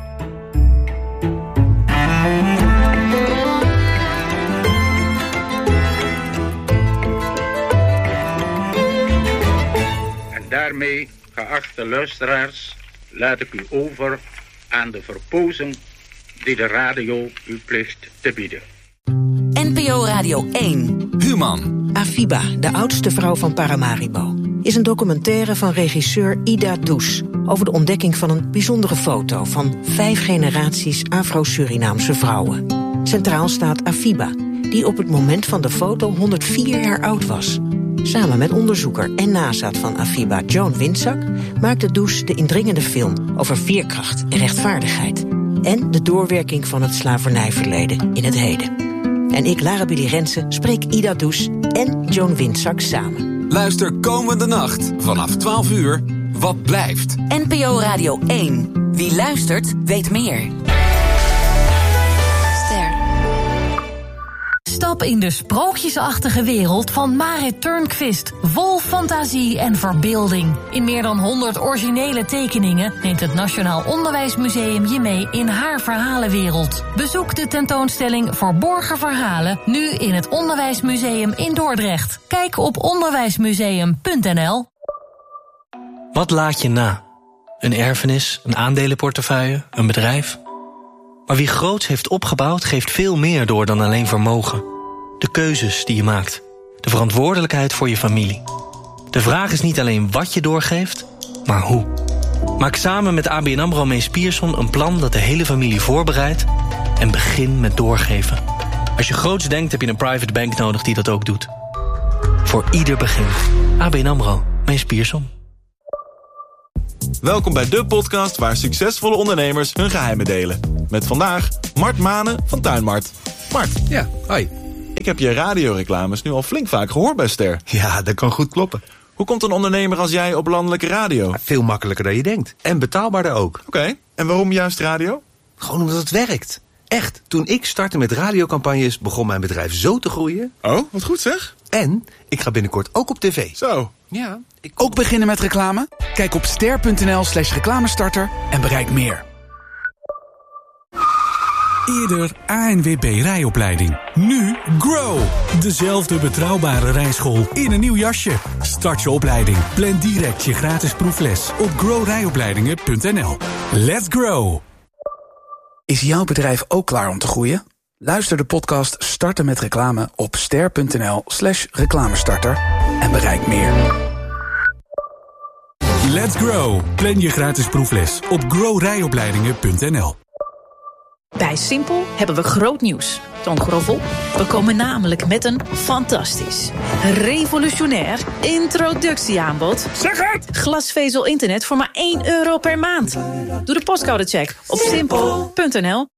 En daarmee, geachte luisteraars, laat ik u over aan de verpozing die de radio u plicht te bieden. N P O Radio één. Human. Afiba, de oudste vrouw van Paramaribo, is een documentaire van regisseur Ida Does over de ontdekking van een bijzondere foto van vijf generaties Afro-Surinaamse vrouwen. Centraal staat Afiba, die op het moment van de foto honderdvier jaar oud was. Samen met onderzoeker en nazaat van Afiba, Joan Wintzak, maakte Does de indringende film over veerkracht en rechtvaardigheid en de doorwerking van het slavernijverleden in het heden. En ik, Lara Billy Rensen, spreek Ida Does en Joan Wintzak samen. Luister komende nacht vanaf twaalf uur Wat blijft. N P O Radio één. Wie luistert, weet meer. Stap in de sprookjesachtige wereld van Marit Turnquist. Vol fantasie en verbeelding. In meer dan honderd originele tekeningen neemt het Nationaal Onderwijsmuseum je mee in haar verhalenwereld. Bezoek de tentoonstelling Verborgen Verhalen nu in het Onderwijsmuseum in Dordrecht. Kijk op onderwijsmuseum punt n l. Wat laat je na? Een erfenis, een aandelenportefeuille, een bedrijf? Maar wie groots heeft opgebouwd, geeft veel meer door dan alleen vermogen. De keuzes die je maakt. De verantwoordelijkheid voor je familie. De De vraag is niet alleen wat je doorgeeft, maar hoe. Maak samen met A B N AMRO Mees Pierson een plan dat de hele familie voorbereidt en begin met doorgeven. Als je groots denkt, heb je een private bank nodig die dat ook doet. Voor ieder begin. A B N AMRO Mees Pierson. Welkom bij de podcast waar succesvolle ondernemers hun geheimen delen. Met vandaag Mart Manen van Tuinmart. Mart. Ja, hoi. Ik heb je radioreclames nu al flink vaak gehoord bij Ster. Ja, dat kan goed kloppen. Hoe komt een ondernemer als jij op landelijke radio? Veel makkelijker dan je denkt. En betaalbaarder ook. Oké, okay. En waarom juist radio? Gewoon omdat het werkt. Echt, toen ik startte met radiocampagnes begon mijn bedrijf zo te groeien. Oh, wat goed zeg. En ik ga binnenkort ook op tv. Zo. Ja. Ik... Ook beginnen met reclame? Kijk op ster.nl slash reclamestarter en bereik meer. Eerder A N W B rijopleiding. Nu Grow. Dezelfde betrouwbare rijschool in een nieuw jasje. Start je opleiding. Plan direct je gratis proefles op grow rijopleidingen punt n l. Let's grow. Is jouw bedrijf ook klaar om te groeien? Luister de podcast Starten met reclame op ster.nl slash reclamestarter en bereik meer. Let's grow. Plan je gratis proefles op grow rijopleidingen punt n l. Bij Simpel hebben we groot nieuws. Toon Groffel, we komen namelijk met een fantastisch, revolutionair introductieaanbod. Zeg het! Glasvezel internet voor maar één euro per maand. Doe de postcodecheck op simpel punt n l.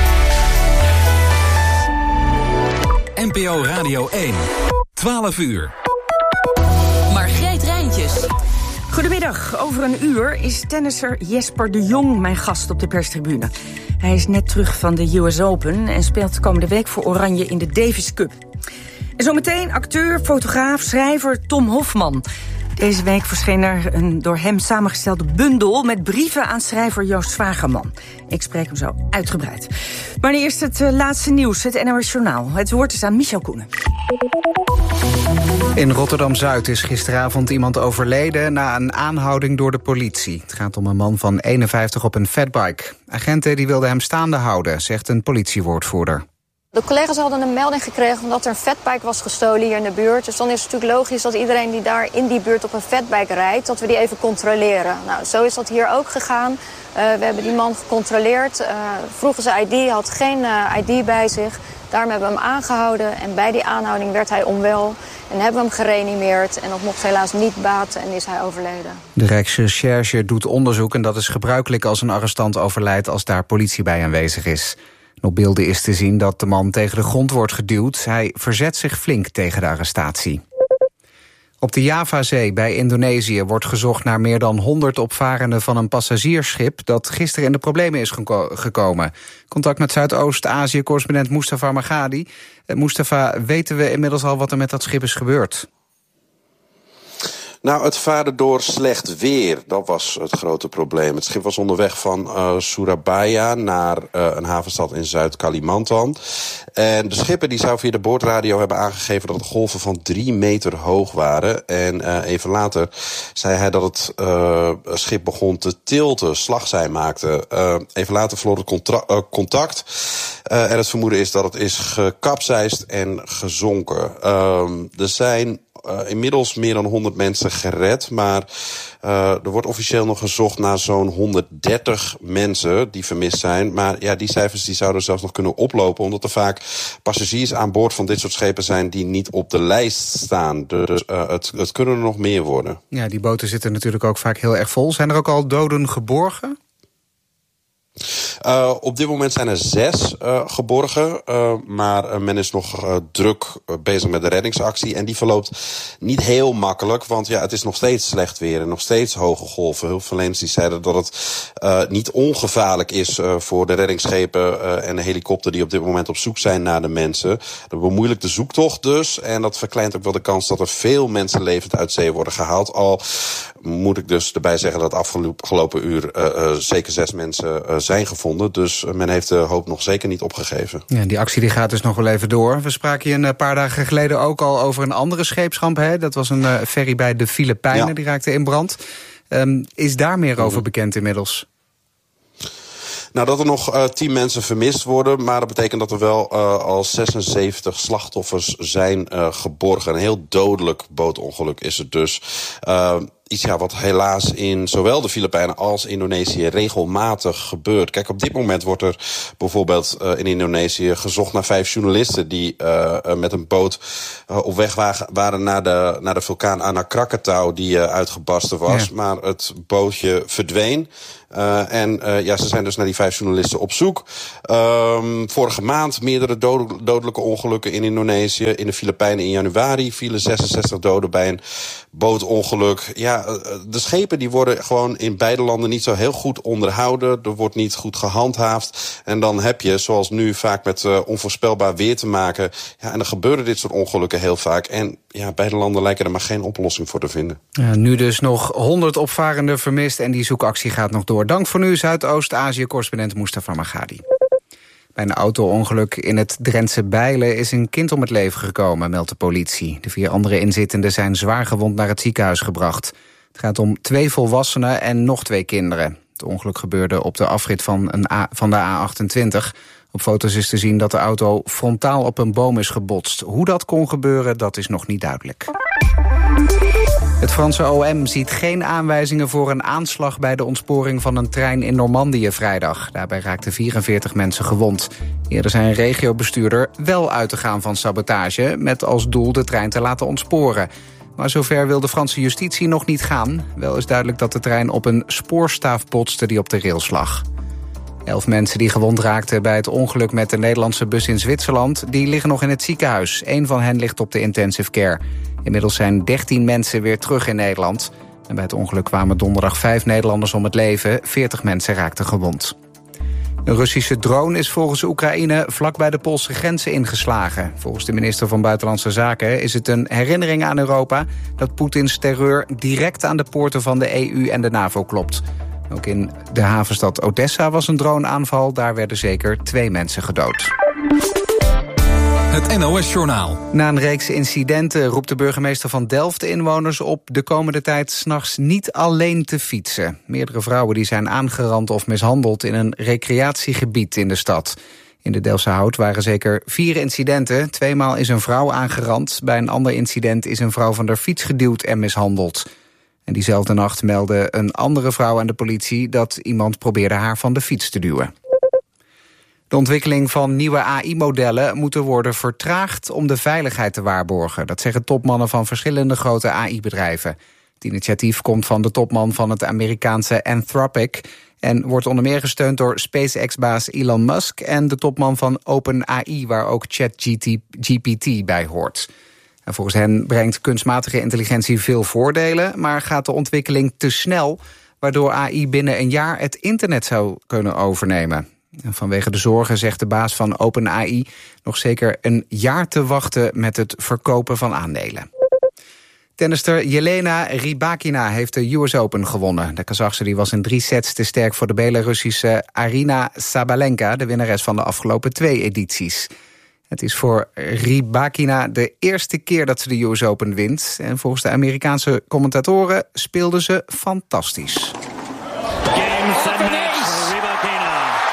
N P O Radio één, twaalf uur. Margreet Rijntjes. Goedemiddag. Over een uur is tennisser Jesper de Jong mijn gast op de perstribune. Hij is net terug van de U S Open en speelt komende week voor Oranje in de Davis Cup. En zometeen acteur, fotograaf, schrijver Tom Hofman. Deze week verscheen er een door hem samengestelde bundel met brieven aan schrijver Joost Zwagerman. Ik spreek hem zo uitgebreid. Maar eerst het uh, laatste nieuws, het N O S Journaal. Het woord is aan Michel Koenen. In Rotterdam-Zuid is gisteravond iemand overleden na een aanhouding door de politie. Het gaat om een man van eenenvijftig op een fatbike. Agenten die wilden hem staande houden, zegt een politiewoordvoerder. De collega's hadden een melding gekregen dat er een fatbike was gestolen hier in de buurt. Dus dan is het natuurlijk logisch dat iedereen die daar in die buurt op een fatbike rijdt, dat we die even controleren. Nou, zo is dat hier ook gegaan. Uh, we hebben die man gecontroleerd. Uh, vroegen ze I D, hij had geen uh, I D bij zich. Daarom hebben we hem aangehouden en bij die aanhouding werd hij onwel. En hebben we hem gereanimeerd en dat mocht helaas niet baten en is hij overleden. De Rijksrecherche doet onderzoek en dat is gebruikelijk als een arrestant overlijdt als daar politie bij aanwezig is. Op beelden is te zien dat de man tegen de grond wordt geduwd. Hij verzet zich flink tegen de arrestatie. Op de Javazee bij Indonesië wordt gezocht naar meer dan honderd opvarenden van een passagiersschip dat gisteren in de problemen is geko- gekomen. Contact met Zuidoost-Azië-correspondent Mustafa Magadi. Uh, Mustafa, weten we inmiddels al wat er met dat schip is gebeurd? Nou, het vaarde door slecht weer. Dat was het grote probleem. Het schip was onderweg van uh, Surabaya naar uh, een havenstad in Zuid-Kalimantan. En de schipper die zou via de boordradio hebben aangegeven dat de golven van drie meter hoog waren. En uh, even later zei hij dat het uh, schip begon te tilten, slagzij maakte. Uh, even later verloor het contra- uh, contact. Uh, en het vermoeden is dat het is gekapseist en gezonken. Uh, er zijn Uh, inmiddels meer dan honderd mensen gered, maar uh, er wordt officieel nog gezocht naar zo'n honderddertig mensen die vermist zijn. Maar ja, die cijfers die zouden zelfs nog kunnen oplopen, omdat er vaak passagiers aan boord van dit soort schepen zijn die niet op de lijst staan. Dus uh, het, het kunnen er nog meer worden. Ja, die boten zitten natuurlijk ook vaak heel erg vol. Zijn er ook al doden geborgen? Uh, op dit moment zijn er zes uh, geborgen, uh, maar uh, men is nog uh, druk uh, bezig met de reddingsactie. En die verloopt niet heel makkelijk, want ja, het is nog steeds slecht weer en nog steeds hoge golven. Hulpverleners die zeiden dat het uh, niet ongevaarlijk is uh, voor de reddingsschepen uh, en de helikopter die op dit moment op zoek zijn naar de mensen. Dat bemoeilijkt de zoektocht dus en dat verkleint ook wel de kans dat er veel mensen levend uit zee worden gehaald. Al moet ik dus erbij zeggen dat afgelopen uur uh, uh, zeker zes mensen uh, zijn gevonden. Dus men heeft de hoop nog zeker niet opgegeven. Ja, die actie die gaat dus nog wel even door. We spraken hier een paar dagen geleden ook al over een andere scheepsramp. Hè? Dat was een uh, ferry bij de Filipijnen, ja. Die raakte in brand. Um, is daar meer over bekend inmiddels? Nou, dat er nog uh, tien mensen vermist worden, maar dat betekent dat er wel uh, al zesenzeventig slachtoffers zijn uh, geborgen. Een heel dodelijk bootongeluk is het dus. Uh, Iets ja, wat helaas in zowel de Filipijnen als Indonesië regelmatig gebeurt. Kijk, op dit moment wordt er bijvoorbeeld uh, in Indonesië gezocht naar vijf journalisten die uh, uh, met een boot uh, op weg waren naar de, naar de vulkaan Anak Krakatau die uh, uitgebarsten was. Ja. Maar het bootje verdween. Uh, en uh, ja, ze zijn dus naar die vijf journalisten op zoek. Um, vorige maand meerdere dod- dodelijke ongelukken in Indonesië. In de Filipijnen in januari vielen zesenzestig doden bij een bootongeluk. Ja, uh, de schepen die worden gewoon in beide landen niet zo heel goed onderhouden. Er wordt niet goed gehandhaafd. En dan heb je, zoals nu, vaak met uh, onvoorspelbaar weer te maken. Ja, en dan gebeuren dit soort ongelukken heel vaak. En ja, beide landen lijken er maar geen oplossing voor te vinden. Ja, nu dus nog honderd opvarenden vermist en die zoekactie gaat nog door. Dank voor nu, Zuidoost-Azië-correspondent Mustafa Magadi. Bij een auto-ongeluk in het Drentse Bijlen is een kind om het leven gekomen, meldt de politie. De vier andere inzittenden zijn zwaar gewond naar het ziekenhuis gebracht. Het gaat om twee volwassenen en nog twee kinderen. Het ongeluk gebeurde op de afrit van, een A, van de A achtentwintig. Op foto's is te zien dat de auto frontaal op een boom is gebotst. Hoe dat kon gebeuren, dat is nog niet duidelijk. Het Franse O M ziet geen aanwijzingen voor een aanslag bij de ontsporing van een trein in Normandië vrijdag. Daarbij raakten vierenveertig mensen gewond. Eerder zei een regiobestuurder wel uit te gaan van sabotage, met als doel de trein te laten ontsporen. Maar zover wil de Franse justitie nog niet gaan. Wel is duidelijk dat de trein op een spoorstaaf botste die op de rails lag. Elf mensen die gewond raakten bij het ongeluk met de Nederlandse bus in Zwitserland, die liggen nog in het ziekenhuis. Eén van hen ligt op de intensive care. Inmiddels zijn dertien mensen weer terug in Nederland. En bij het ongeluk kwamen donderdag vijf Nederlanders om het leven. veertig mensen raakten gewond. Een Russische drone is volgens Oekraïne vlak bij de Poolse grenzen ingeslagen. Volgens de minister van Buitenlandse Zaken is het een herinnering aan Europa dat Poetins terreur direct aan de poorten van de E U en de NAVO klopt. Ook in de havenstad Odessa was een droneaanval. Daar werden zeker twee mensen gedood. Het N O S-journaal. Na een reeks incidenten roept de burgemeester van Delft de inwoners op de komende tijd 's nachts niet alleen te fietsen. Meerdere vrouwen die zijn aangerand of mishandeld in een recreatiegebied in de stad. In de Delftse Hout waren zeker vier incidenten. Tweemaal is een vrouw aangerand. Bij een ander incident is een vrouw van de fiets geduwd en mishandeld. En diezelfde nacht meldde een andere vrouw aan de politie dat iemand probeerde haar van de fiets te duwen. De ontwikkeling van nieuwe A I-modellen moet worden vertraagd om de veiligheid te waarborgen. Dat zeggen topmannen van verschillende grote A I-bedrijven. Het initiatief komt van de topman van het Amerikaanse Anthropic en wordt onder meer gesteund door SpaceX-baas Elon Musk en de topman van OpenAI, waar ook ChatGPT bij hoort. En volgens hen brengt kunstmatige intelligentie veel voordelen, maar gaat de ontwikkeling te snel, waardoor A I binnen een jaar het internet zou kunnen overnemen. En vanwege de zorgen zegt de baas van OpenAI nog zeker een jaar te wachten met het verkopen van aandelen. Tennister Jelena Rybakina heeft de U S Open gewonnen. De Kazachse die was in drie sets te sterk voor de Belarussische Arina Sabalenka, de winnares van de afgelopen twee edities. Het is voor Rybakina de eerste keer dat ze de U S Open wint. En volgens de Amerikaanse commentatoren speelde ze fantastisch. Game, set, match. Rybakina.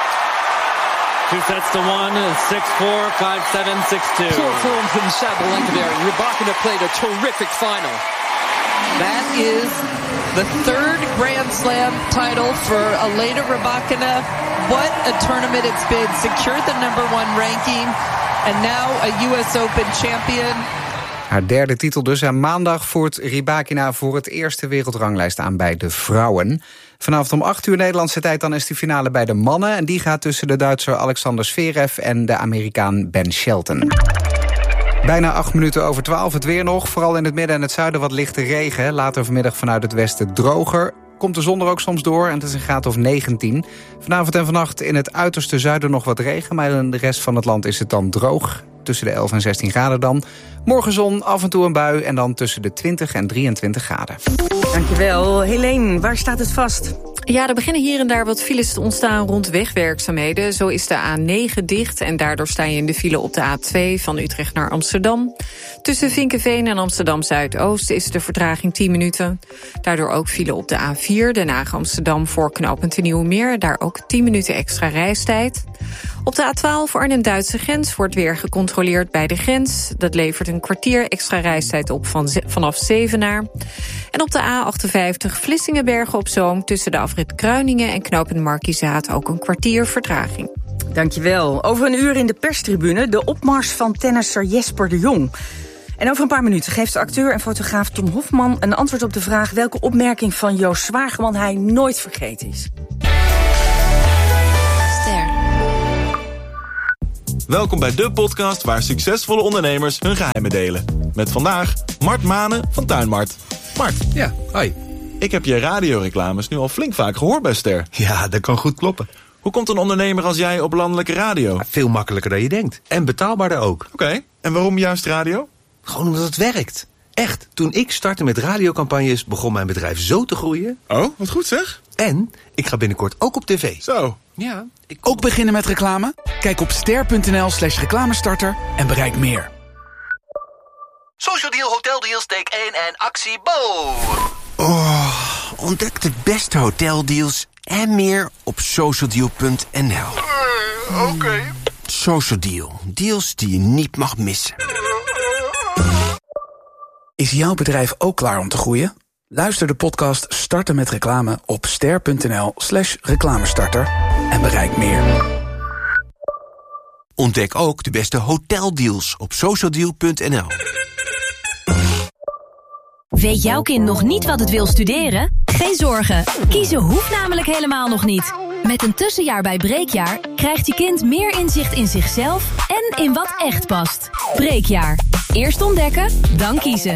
Two sets to one, six four, five seven, six two. Poor form from Sabalenka there. Rybakina played a terrific final. That is the third Grand Slam title for Elena Rybakina. What a tournament it's been. Secured the number one ranking. And now a U S Open champion. Haar derde titel dus. En maandag voert Rybakina voor het eerste wereldranglijst aan bij de vrouwen. Vanavond om acht uur Nederlandse tijd dan is de finale bij de mannen. En die gaat tussen de Duitser Alexander Zverev en de Amerikaan Ben Shelton. Bijna acht minuten over twaalf, het weer nog. Vooral in het midden en het zuiden wat lichte regen. Later vanmiddag vanuit het westen droger. Komt de zon er ook soms door en het is een graad of negentien. Vanavond en vannacht in het uiterste zuiden nog wat regen, maar in de rest van het land is het dan droog. Tussen de elf en zestien graden dan. Morgen zon, af en toe een bui en dan tussen de twintig en drieëntwintig graden. Dankjewel. Helene, waar staat het vast? Ja, er beginnen hier en daar wat files te ontstaan rond wegwerkzaamheden. Zo is de A negen dicht en daardoor sta je in de file op de A twee van Utrecht naar Amsterdam. Tussen Vinkeveen en Amsterdam-Zuidoost is de vertraging tien minuten. Daardoor ook file op de A vier, Den Haag-Amsterdam voor knooppunt Nieuwemeer. Daar ook tien minuten extra reistijd. Op de A twaalf Arnhem-Duitse grens wordt weer gecontroleerd bij de grens. Dat levert een kwartier extra reistijd op van ze- vanaf Zevenaar. En op de A achtenvijftig Vlissingen-Bergen op Zoom tussen de afrit Kruiningen en knooppunt Markizaat ook een kwartier vertraging. Dankjewel. Over een uur in de perstribune de opmars van tennisser Jesper de Jong. En over een paar minuten geeft de acteur en fotograaf Tom Hofman een antwoord op de vraag welke opmerking van Joost Zwageman hij nooit vergeten is. Welkom bij de podcast waar succesvolle ondernemers hun geheimen delen. Met vandaag Mart Manen van Tuinmart. Mart. Ja, hoi. Ik heb je radioreclames nu al flink vaak gehoord bij Ster. Ja, dat kan goed kloppen. Hoe komt een ondernemer als jij op landelijke radio? Veel makkelijker dan je denkt. En betaalbaarder ook. Oké, okay. En waarom juist radio? Gewoon omdat het werkt. Echt, toen ik startte met radiocampagnes begon mijn bedrijf zo te groeien. Oh, wat goed zeg. En ik ga binnenkort ook op tv. Zo. Ja. Ik ook beginnen met reclame? Kijk op ster.nl slash reclamestarter en bereik meer. Social Deal Hotel Deals take één en actie Bo. Oh, ontdek de beste hoteldeals en meer op socialdeal punt n l. Uh, Oké. Okay. Social Deal. Deals die je niet mag missen. Is jouw bedrijf ook klaar om te groeien? Luister de podcast Starten met Reclame op ster.nl slash reclamestarter en bereik meer. Ontdek ook de beste hoteldeals op socialdeal punt n l. Weet jouw kind nog niet wat het wil studeren? Geen zorgen, kiezen hoeft namelijk helemaal nog niet. Met een tussenjaar bij Breekjaar krijgt je kind meer inzicht in zichzelf en in wat echt past. Breekjaar. Eerst ontdekken, dan kiezen.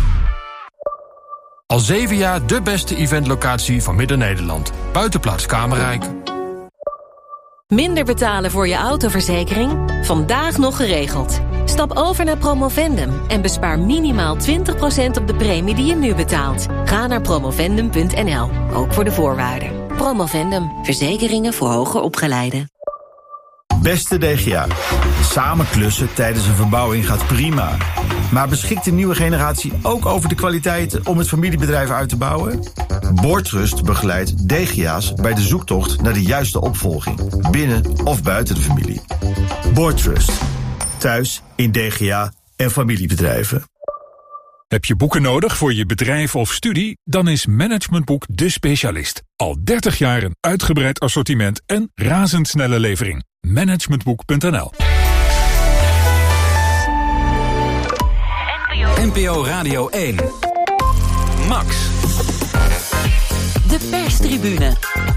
Al zeven jaar de beste eventlocatie van Midden-Nederland. Buitenplaats Kamerrijk. Minder betalen voor je autoverzekering? Vandaag nog geregeld. Stap over naar Promovendum en bespaar minimaal twintig procent op de premie die je nu betaalt. Ga naar promovendum punt n l, ook voor de voorwaarden. Promovendum, verzekeringen voor hoger opgeleiden. Beste D G A, samen klussen tijdens een verbouwing gaat prima. Maar beschikt de nieuwe generatie ook over de kwaliteiten om het familiebedrijf uit te bouwen? Boordtrust begeleidt D G A's bij de zoektocht naar de juiste opvolging, binnen of buiten de familie. Boordtrust, thuis in D G A en familiebedrijven. Heb je boeken nodig voor je bedrijf of studie? Dan is Managementboek de specialist. Al dertig jaar een uitgebreid assortiment en razendsnelle levering. Managementboek punt n l. N P O Radio één. Max. De perstribune.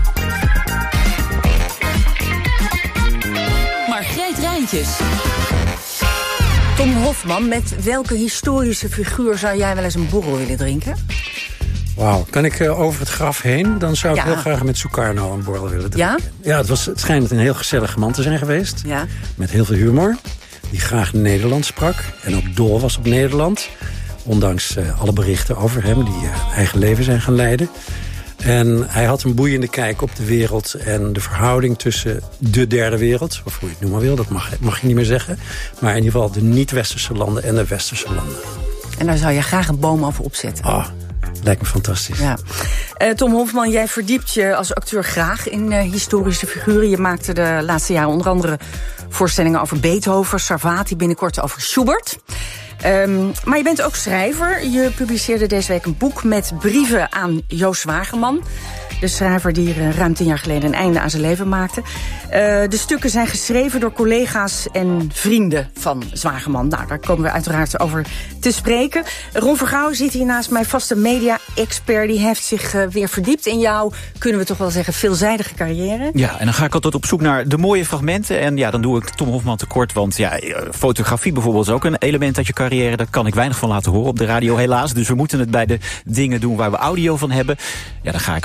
Margreet Rijntjes. Tom Hofman, met welke historische figuur zou jij wel eens een borrel willen drinken? Wauw, kan ik uh, over het graf heen? Dan zou ik ja. heel graag met Sukarno een borrel willen drinken. Ja? Ja, het, was, het schijnt een heel gezellige man te zijn geweest. Ja. Met heel veel humor. Die graag Nederlands sprak. En ook dol was op Nederland. Ondanks uh, alle berichten over hem die uh, eigen leven zijn gaan leiden. En hij had een boeiende kijk op de wereld en de verhouding tussen de derde wereld, of hoe je het noemen wil, dat mag, mag je niet meer zeggen. Maar in ieder geval de niet-westerse landen en de westerse landen. En daar zou je graag een boom over opzetten. Ah, lijkt me fantastisch. Ja. Uh, Tom Hofman, jij verdiept je als acteur graag in uh, historische figuren. Je maakte de laatste jaren onder andere voorstellingen over Beethoven, Sarvati, binnenkort over Schubert. Um, maar je bent ook schrijver. Je publiceerde deze week een boek met brieven aan Joost Zwageman. De schrijver die er ruim tien jaar geleden een einde aan zijn leven maakte. Uh, de stukken zijn geschreven door collega's en vrienden van Zwageman. Nou, daar komen we uiteraard over te spreken. Ron Vergouwen zit hier naast mij, vaste media-expert. Die heeft zich uh, weer verdiept in jouw, kunnen we toch wel zeggen, veelzijdige carrière. Ja, en dan ga ik altijd op zoek naar de mooie fragmenten. En ja, dan doe ik Tom Hofman tekort. Want ja, fotografie bijvoorbeeld is ook een element uit je carrière. Daar kan ik weinig van laten horen op de radio, helaas. Dus we moeten het bij de dingen doen waar we audio van hebben. Ja, dan ga ik afleveringen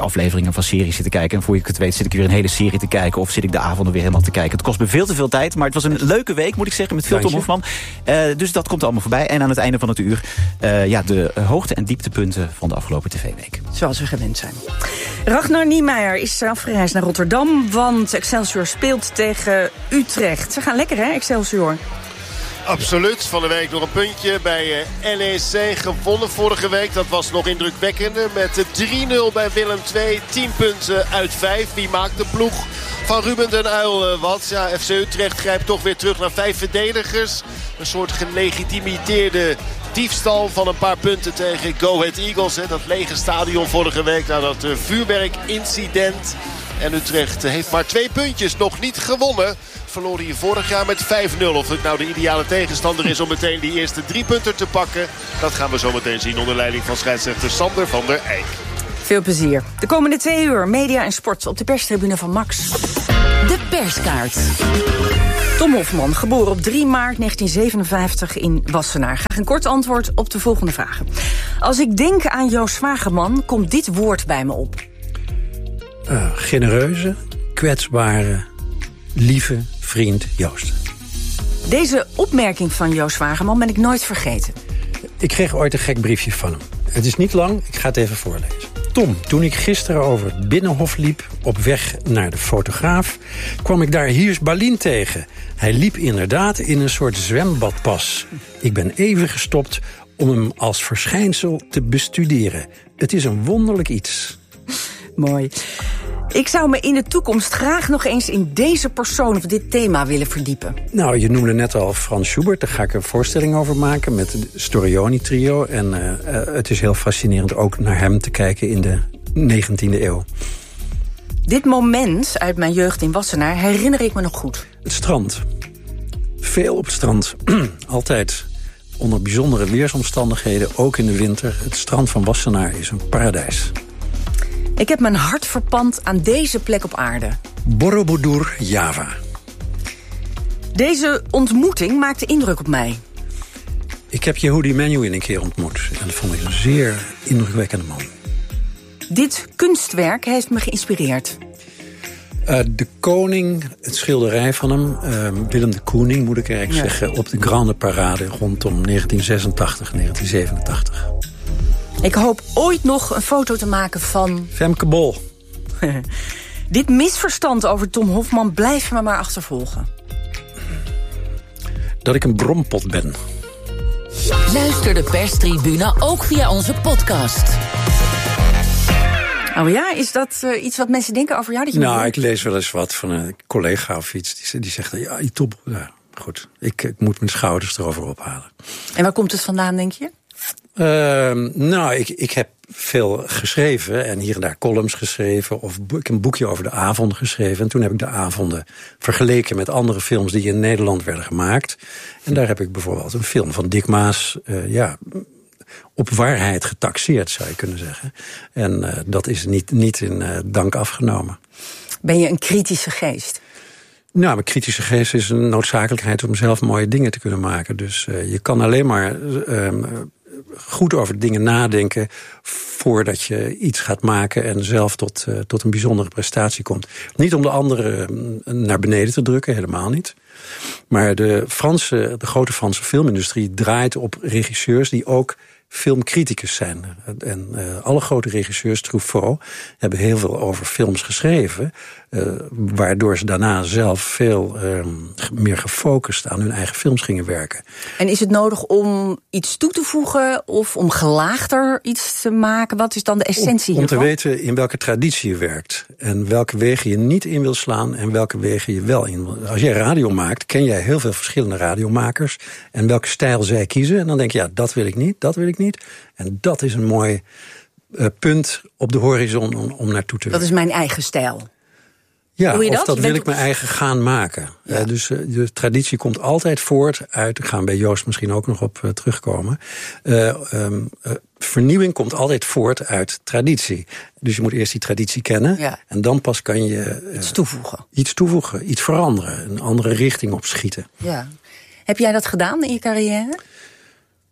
afleveringen van series zitten kijken. En voor je het weet zit ik weer een hele serie te kijken. Of zit ik de avonden weer helemaal te kijken. Het kost me veel te veel tijd. Maar het was een leuke week, moet ik zeggen, met veel Tom Hofman. Uh, dus dat komt allemaal voorbij. En aan het einde van het uur uh, ja, de hoogte- en dieptepunten van de afgelopen tv-week. Zoals we gewend zijn. Ragnar Niemeyer is afgereisd naar Rotterdam. Want Excelsior speelt tegen Utrecht. Ze gaan lekker, hè, Excelsior? Absoluut. Van de week nog een puntje bij N E C gewonnen vorige week. Dat was nog indrukwekkender met drie nul bij Willem twee. tien punten uit vijf. Wie maakt de ploeg van Ruben den Uyl wat? Ja, F C Utrecht grijpt toch weer terug naar vijf verdedigers. Een soort gelegitimeerde diefstal van een paar punten tegen Go Ahead Eagles. Hè. Dat lege stadion vorige week na dat uh, vuurwerkincident. En Utrecht heeft maar twee puntjes, nog niet gewonnen. Verloor hier vorig jaar met vijf nul. Of het nou de ideale tegenstander is om meteen die eerste drie punten te pakken, dat gaan we zo meteen zien onder leiding van scheidsrechter Sander van der Eyck. Veel plezier. De komende twee uur media en sport op de perstribune van Max. De perskaart. Tom Hofman, geboren op drie maart negentien zevenenvijftig in Wassenaar. Graag een kort antwoord op de volgende vragen. Als ik denk aan Joost Zwageman, komt dit woord bij me op. Uh, genereuze, kwetsbare, lieve vriend Joost. Deze opmerking van Joost Zwageman ben ik nooit vergeten. Ik kreeg ooit een gek briefje van hem. Het is niet lang, ik ga het even voorlezen. Tom, toen ik gisteren over het Binnenhof liep, op weg naar de fotograaf, kwam ik daar Hiers Balien tegen. Hij liep inderdaad in een soort zwembadpas. Ik ben even gestopt om hem als verschijnsel te bestuderen. Het is een wonderlijk iets. Mooi. Ik zou me in de toekomst graag nog eens in deze persoon of dit thema willen verdiepen. Nou, je noemde net al Frans Schubert. Daar ga ik een voorstelling over maken met het Storioni-trio. En uh, uh, het is heel fascinerend ook naar hem te kijken in de negentiende eeuw. Dit moment uit mijn jeugd in Wassenaar herinner ik me nog goed. Het strand. Veel op het strand. Altijd onder bijzondere weersomstandigheden, ook in de winter. Het strand van Wassenaar is een paradijs. Ik heb mijn hart verpand aan deze plek op aarde. Borobudur, Java. Deze ontmoeting maakte indruk op mij. Ik heb Yehudi Menuhin een keer ontmoet. En dat vond ik een zeer indrukwekkende man. Dit kunstwerk heeft me geïnspireerd. Uh, de Koning, het schilderij van hem, uh, Willem de Koning moet ik eigenlijk ja. zeggen, op de Grande Parade rondom negentien zesentachtig, negentien zevenentachtig. Ik hoop ooit nog een foto te maken van Femke Bol. Dit misverstand over Tom Hofman blijft me maar achtervolgen. Dat ik een brompot ben. Luister de perstribune ook via onze podcast. Oh ja, is dat uh, iets wat mensen denken over jou? Dat je nou, ik lees wel eens wat van een collega of iets. Die, die zegt, ja, die top. Ja, goed, ik, ik moet mijn schouders erover ophalen. En waar komt het vandaan, denk je? Uh, nou, ik, ik heb veel geschreven en hier en daar columns geschreven. Of ik heb een boekje over de avonden geschreven. En toen heb ik de avonden vergeleken met andere films die in Nederland werden gemaakt. En daar heb ik bijvoorbeeld een film van Dick Maas, uh, ja, op waarheid getaxeerd, zou je kunnen zeggen. En uh, dat is niet, niet in uh, dank afgenomen. Ben je een kritische geest? Nou, mijn kritische geest is een noodzakelijkheid om zelf mooie dingen te kunnen maken. Dus uh, je kan alleen maar uh, goed over dingen nadenken voordat je iets gaat maken en zelf tot, uh, tot een bijzondere prestatie komt. Niet om de anderen uh, naar beneden te drukken, helemaal niet. Maar de, Franse, de grote Franse filmindustrie draait op regisseurs die ook filmcriticus zijn. En uh, alle grote regisseurs, Truffaut, hebben heel veel over films geschreven, uh, waardoor ze daarna zelf veel uh, meer gefocust aan hun eigen films gingen werken. En is het nodig om iets toe te voegen of om gelaagder iets te maken? Wat is dan de essentie om, om hiervan? Om te weten in welke traditie je werkt en welke wegen je niet in wil slaan en welke wegen je wel in wil. Als jij radio maakt, ken jij heel veel verschillende radiomakers en welke stijl zij kiezen. En dan denk je, ja, dat wil ik niet, dat wil ik niet. En dat is een mooi uh, punt op de horizon om, om naartoe te werken. Dat is mijn eigen stijl. Ja, Doe je of dat, dat je wil bent... ik mijn eigen gaan maken. Ja. Uh, dus uh, de traditie komt altijd voort uit, daar gaan we bij Joost misschien ook nog op uh, terugkomen. Uh, um, uh, vernieuwing komt altijd voort uit traditie. Dus je moet eerst die traditie kennen. Ja. En dan pas kan je uh, iets toevoegen. Iets toevoegen, iets veranderen. Een andere richting opschieten. Ja. Heb jij dat gedaan in je carrière?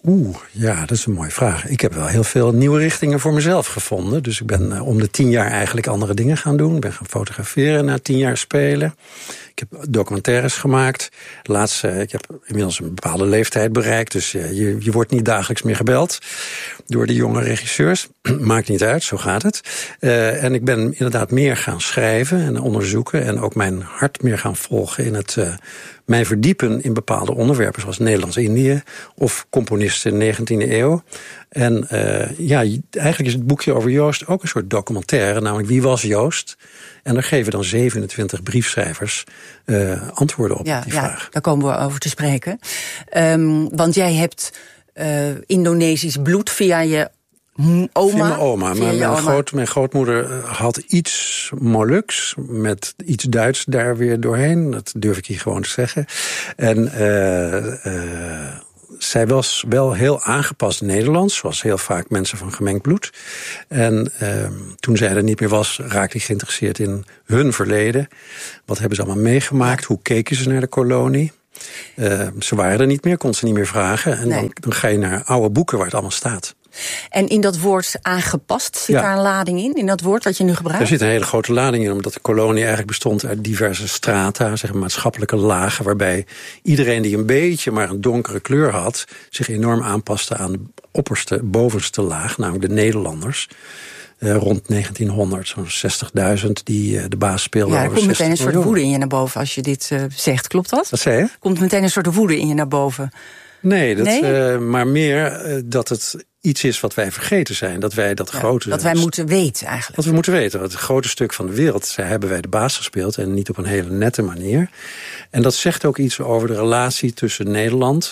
Oeh, ja, dat is een mooie vraag. Ik heb wel heel veel nieuwe richtingen voor mezelf gevonden. Dus ik ben uh, om de tien jaar eigenlijk andere dingen gaan doen. Ik ben gaan fotograferen na tien jaar spelen. Ik heb documentaires gemaakt. Laatst, uh, ik heb inmiddels een bepaalde leeftijd bereikt. Dus uh, je, je wordt niet dagelijks meer gebeld door de jonge regisseurs. Maakt niet uit, zo gaat het. Uh, en ik ben inderdaad meer gaan schrijven en onderzoeken. En ook mijn hart meer gaan volgen in het uh, mij verdiepen in bepaalde onderwerpen. Zoals Nederlands-Indië of componisten in de negentiende eeuw. En uh, ja, eigenlijk is het boekje over Joost ook een soort documentaire. Namelijk, wie was Joost? En daar geven dan zevenentwintig briefschrijvers uh, antwoorden op ja, die ja, vraag. Daar komen we over te spreken. Um, want jij hebt uh, Indonesisch bloed via je oma. Via mijn oma. Via maar mijn, oma. Groot, mijn grootmoeder had iets Moluks met iets Duits daar weer doorheen. Dat durf ik hier gewoon te zeggen. En uh, uh, zij was wel heel aangepast Nederlands, zoals heel vaak mensen van gemengd bloed. En uh, toen zij er niet meer was, raakte ik geïnteresseerd in hun verleden. Wat hebben ze allemaal meegemaakt? Hoe keken ze naar de kolonie? Uh, ze waren er niet meer, kon ze niet meer vragen. En nee. dan, dan ga je naar oude boeken waar het allemaal staat. En in dat woord aangepast, zit ja. daar een lading in? In dat woord wat je nu gebruikt? Er zit een hele grote lading in, omdat de kolonie eigenlijk bestond uit diverse strata, zeg maar maatschappelijke lagen, waarbij iedereen die een beetje maar een donkere kleur had, zich enorm aanpaste aan de opperste, bovenste laag, namelijk de Nederlanders. Uh, rond negentienhonderd, zo'n zestigduizend die uh, de baas speelden. Ja, er komt meteen een soort miljoen. woede in je naar boven als je dit uh, zegt. Klopt dat? Wat zei je? Komt meteen een soort woede in je naar boven. Nee, dat, nee? Uh, maar meer uh, dat het iets is wat wij vergeten zijn. Dat wij dat ja, grote... Dat wij moeten weten eigenlijk. Dat we moeten weten. Het grote stuk van de wereld, zij hebben wij de baas gespeeld. En niet op een hele nette manier. En dat zegt ook iets over de relatie tussen Nederland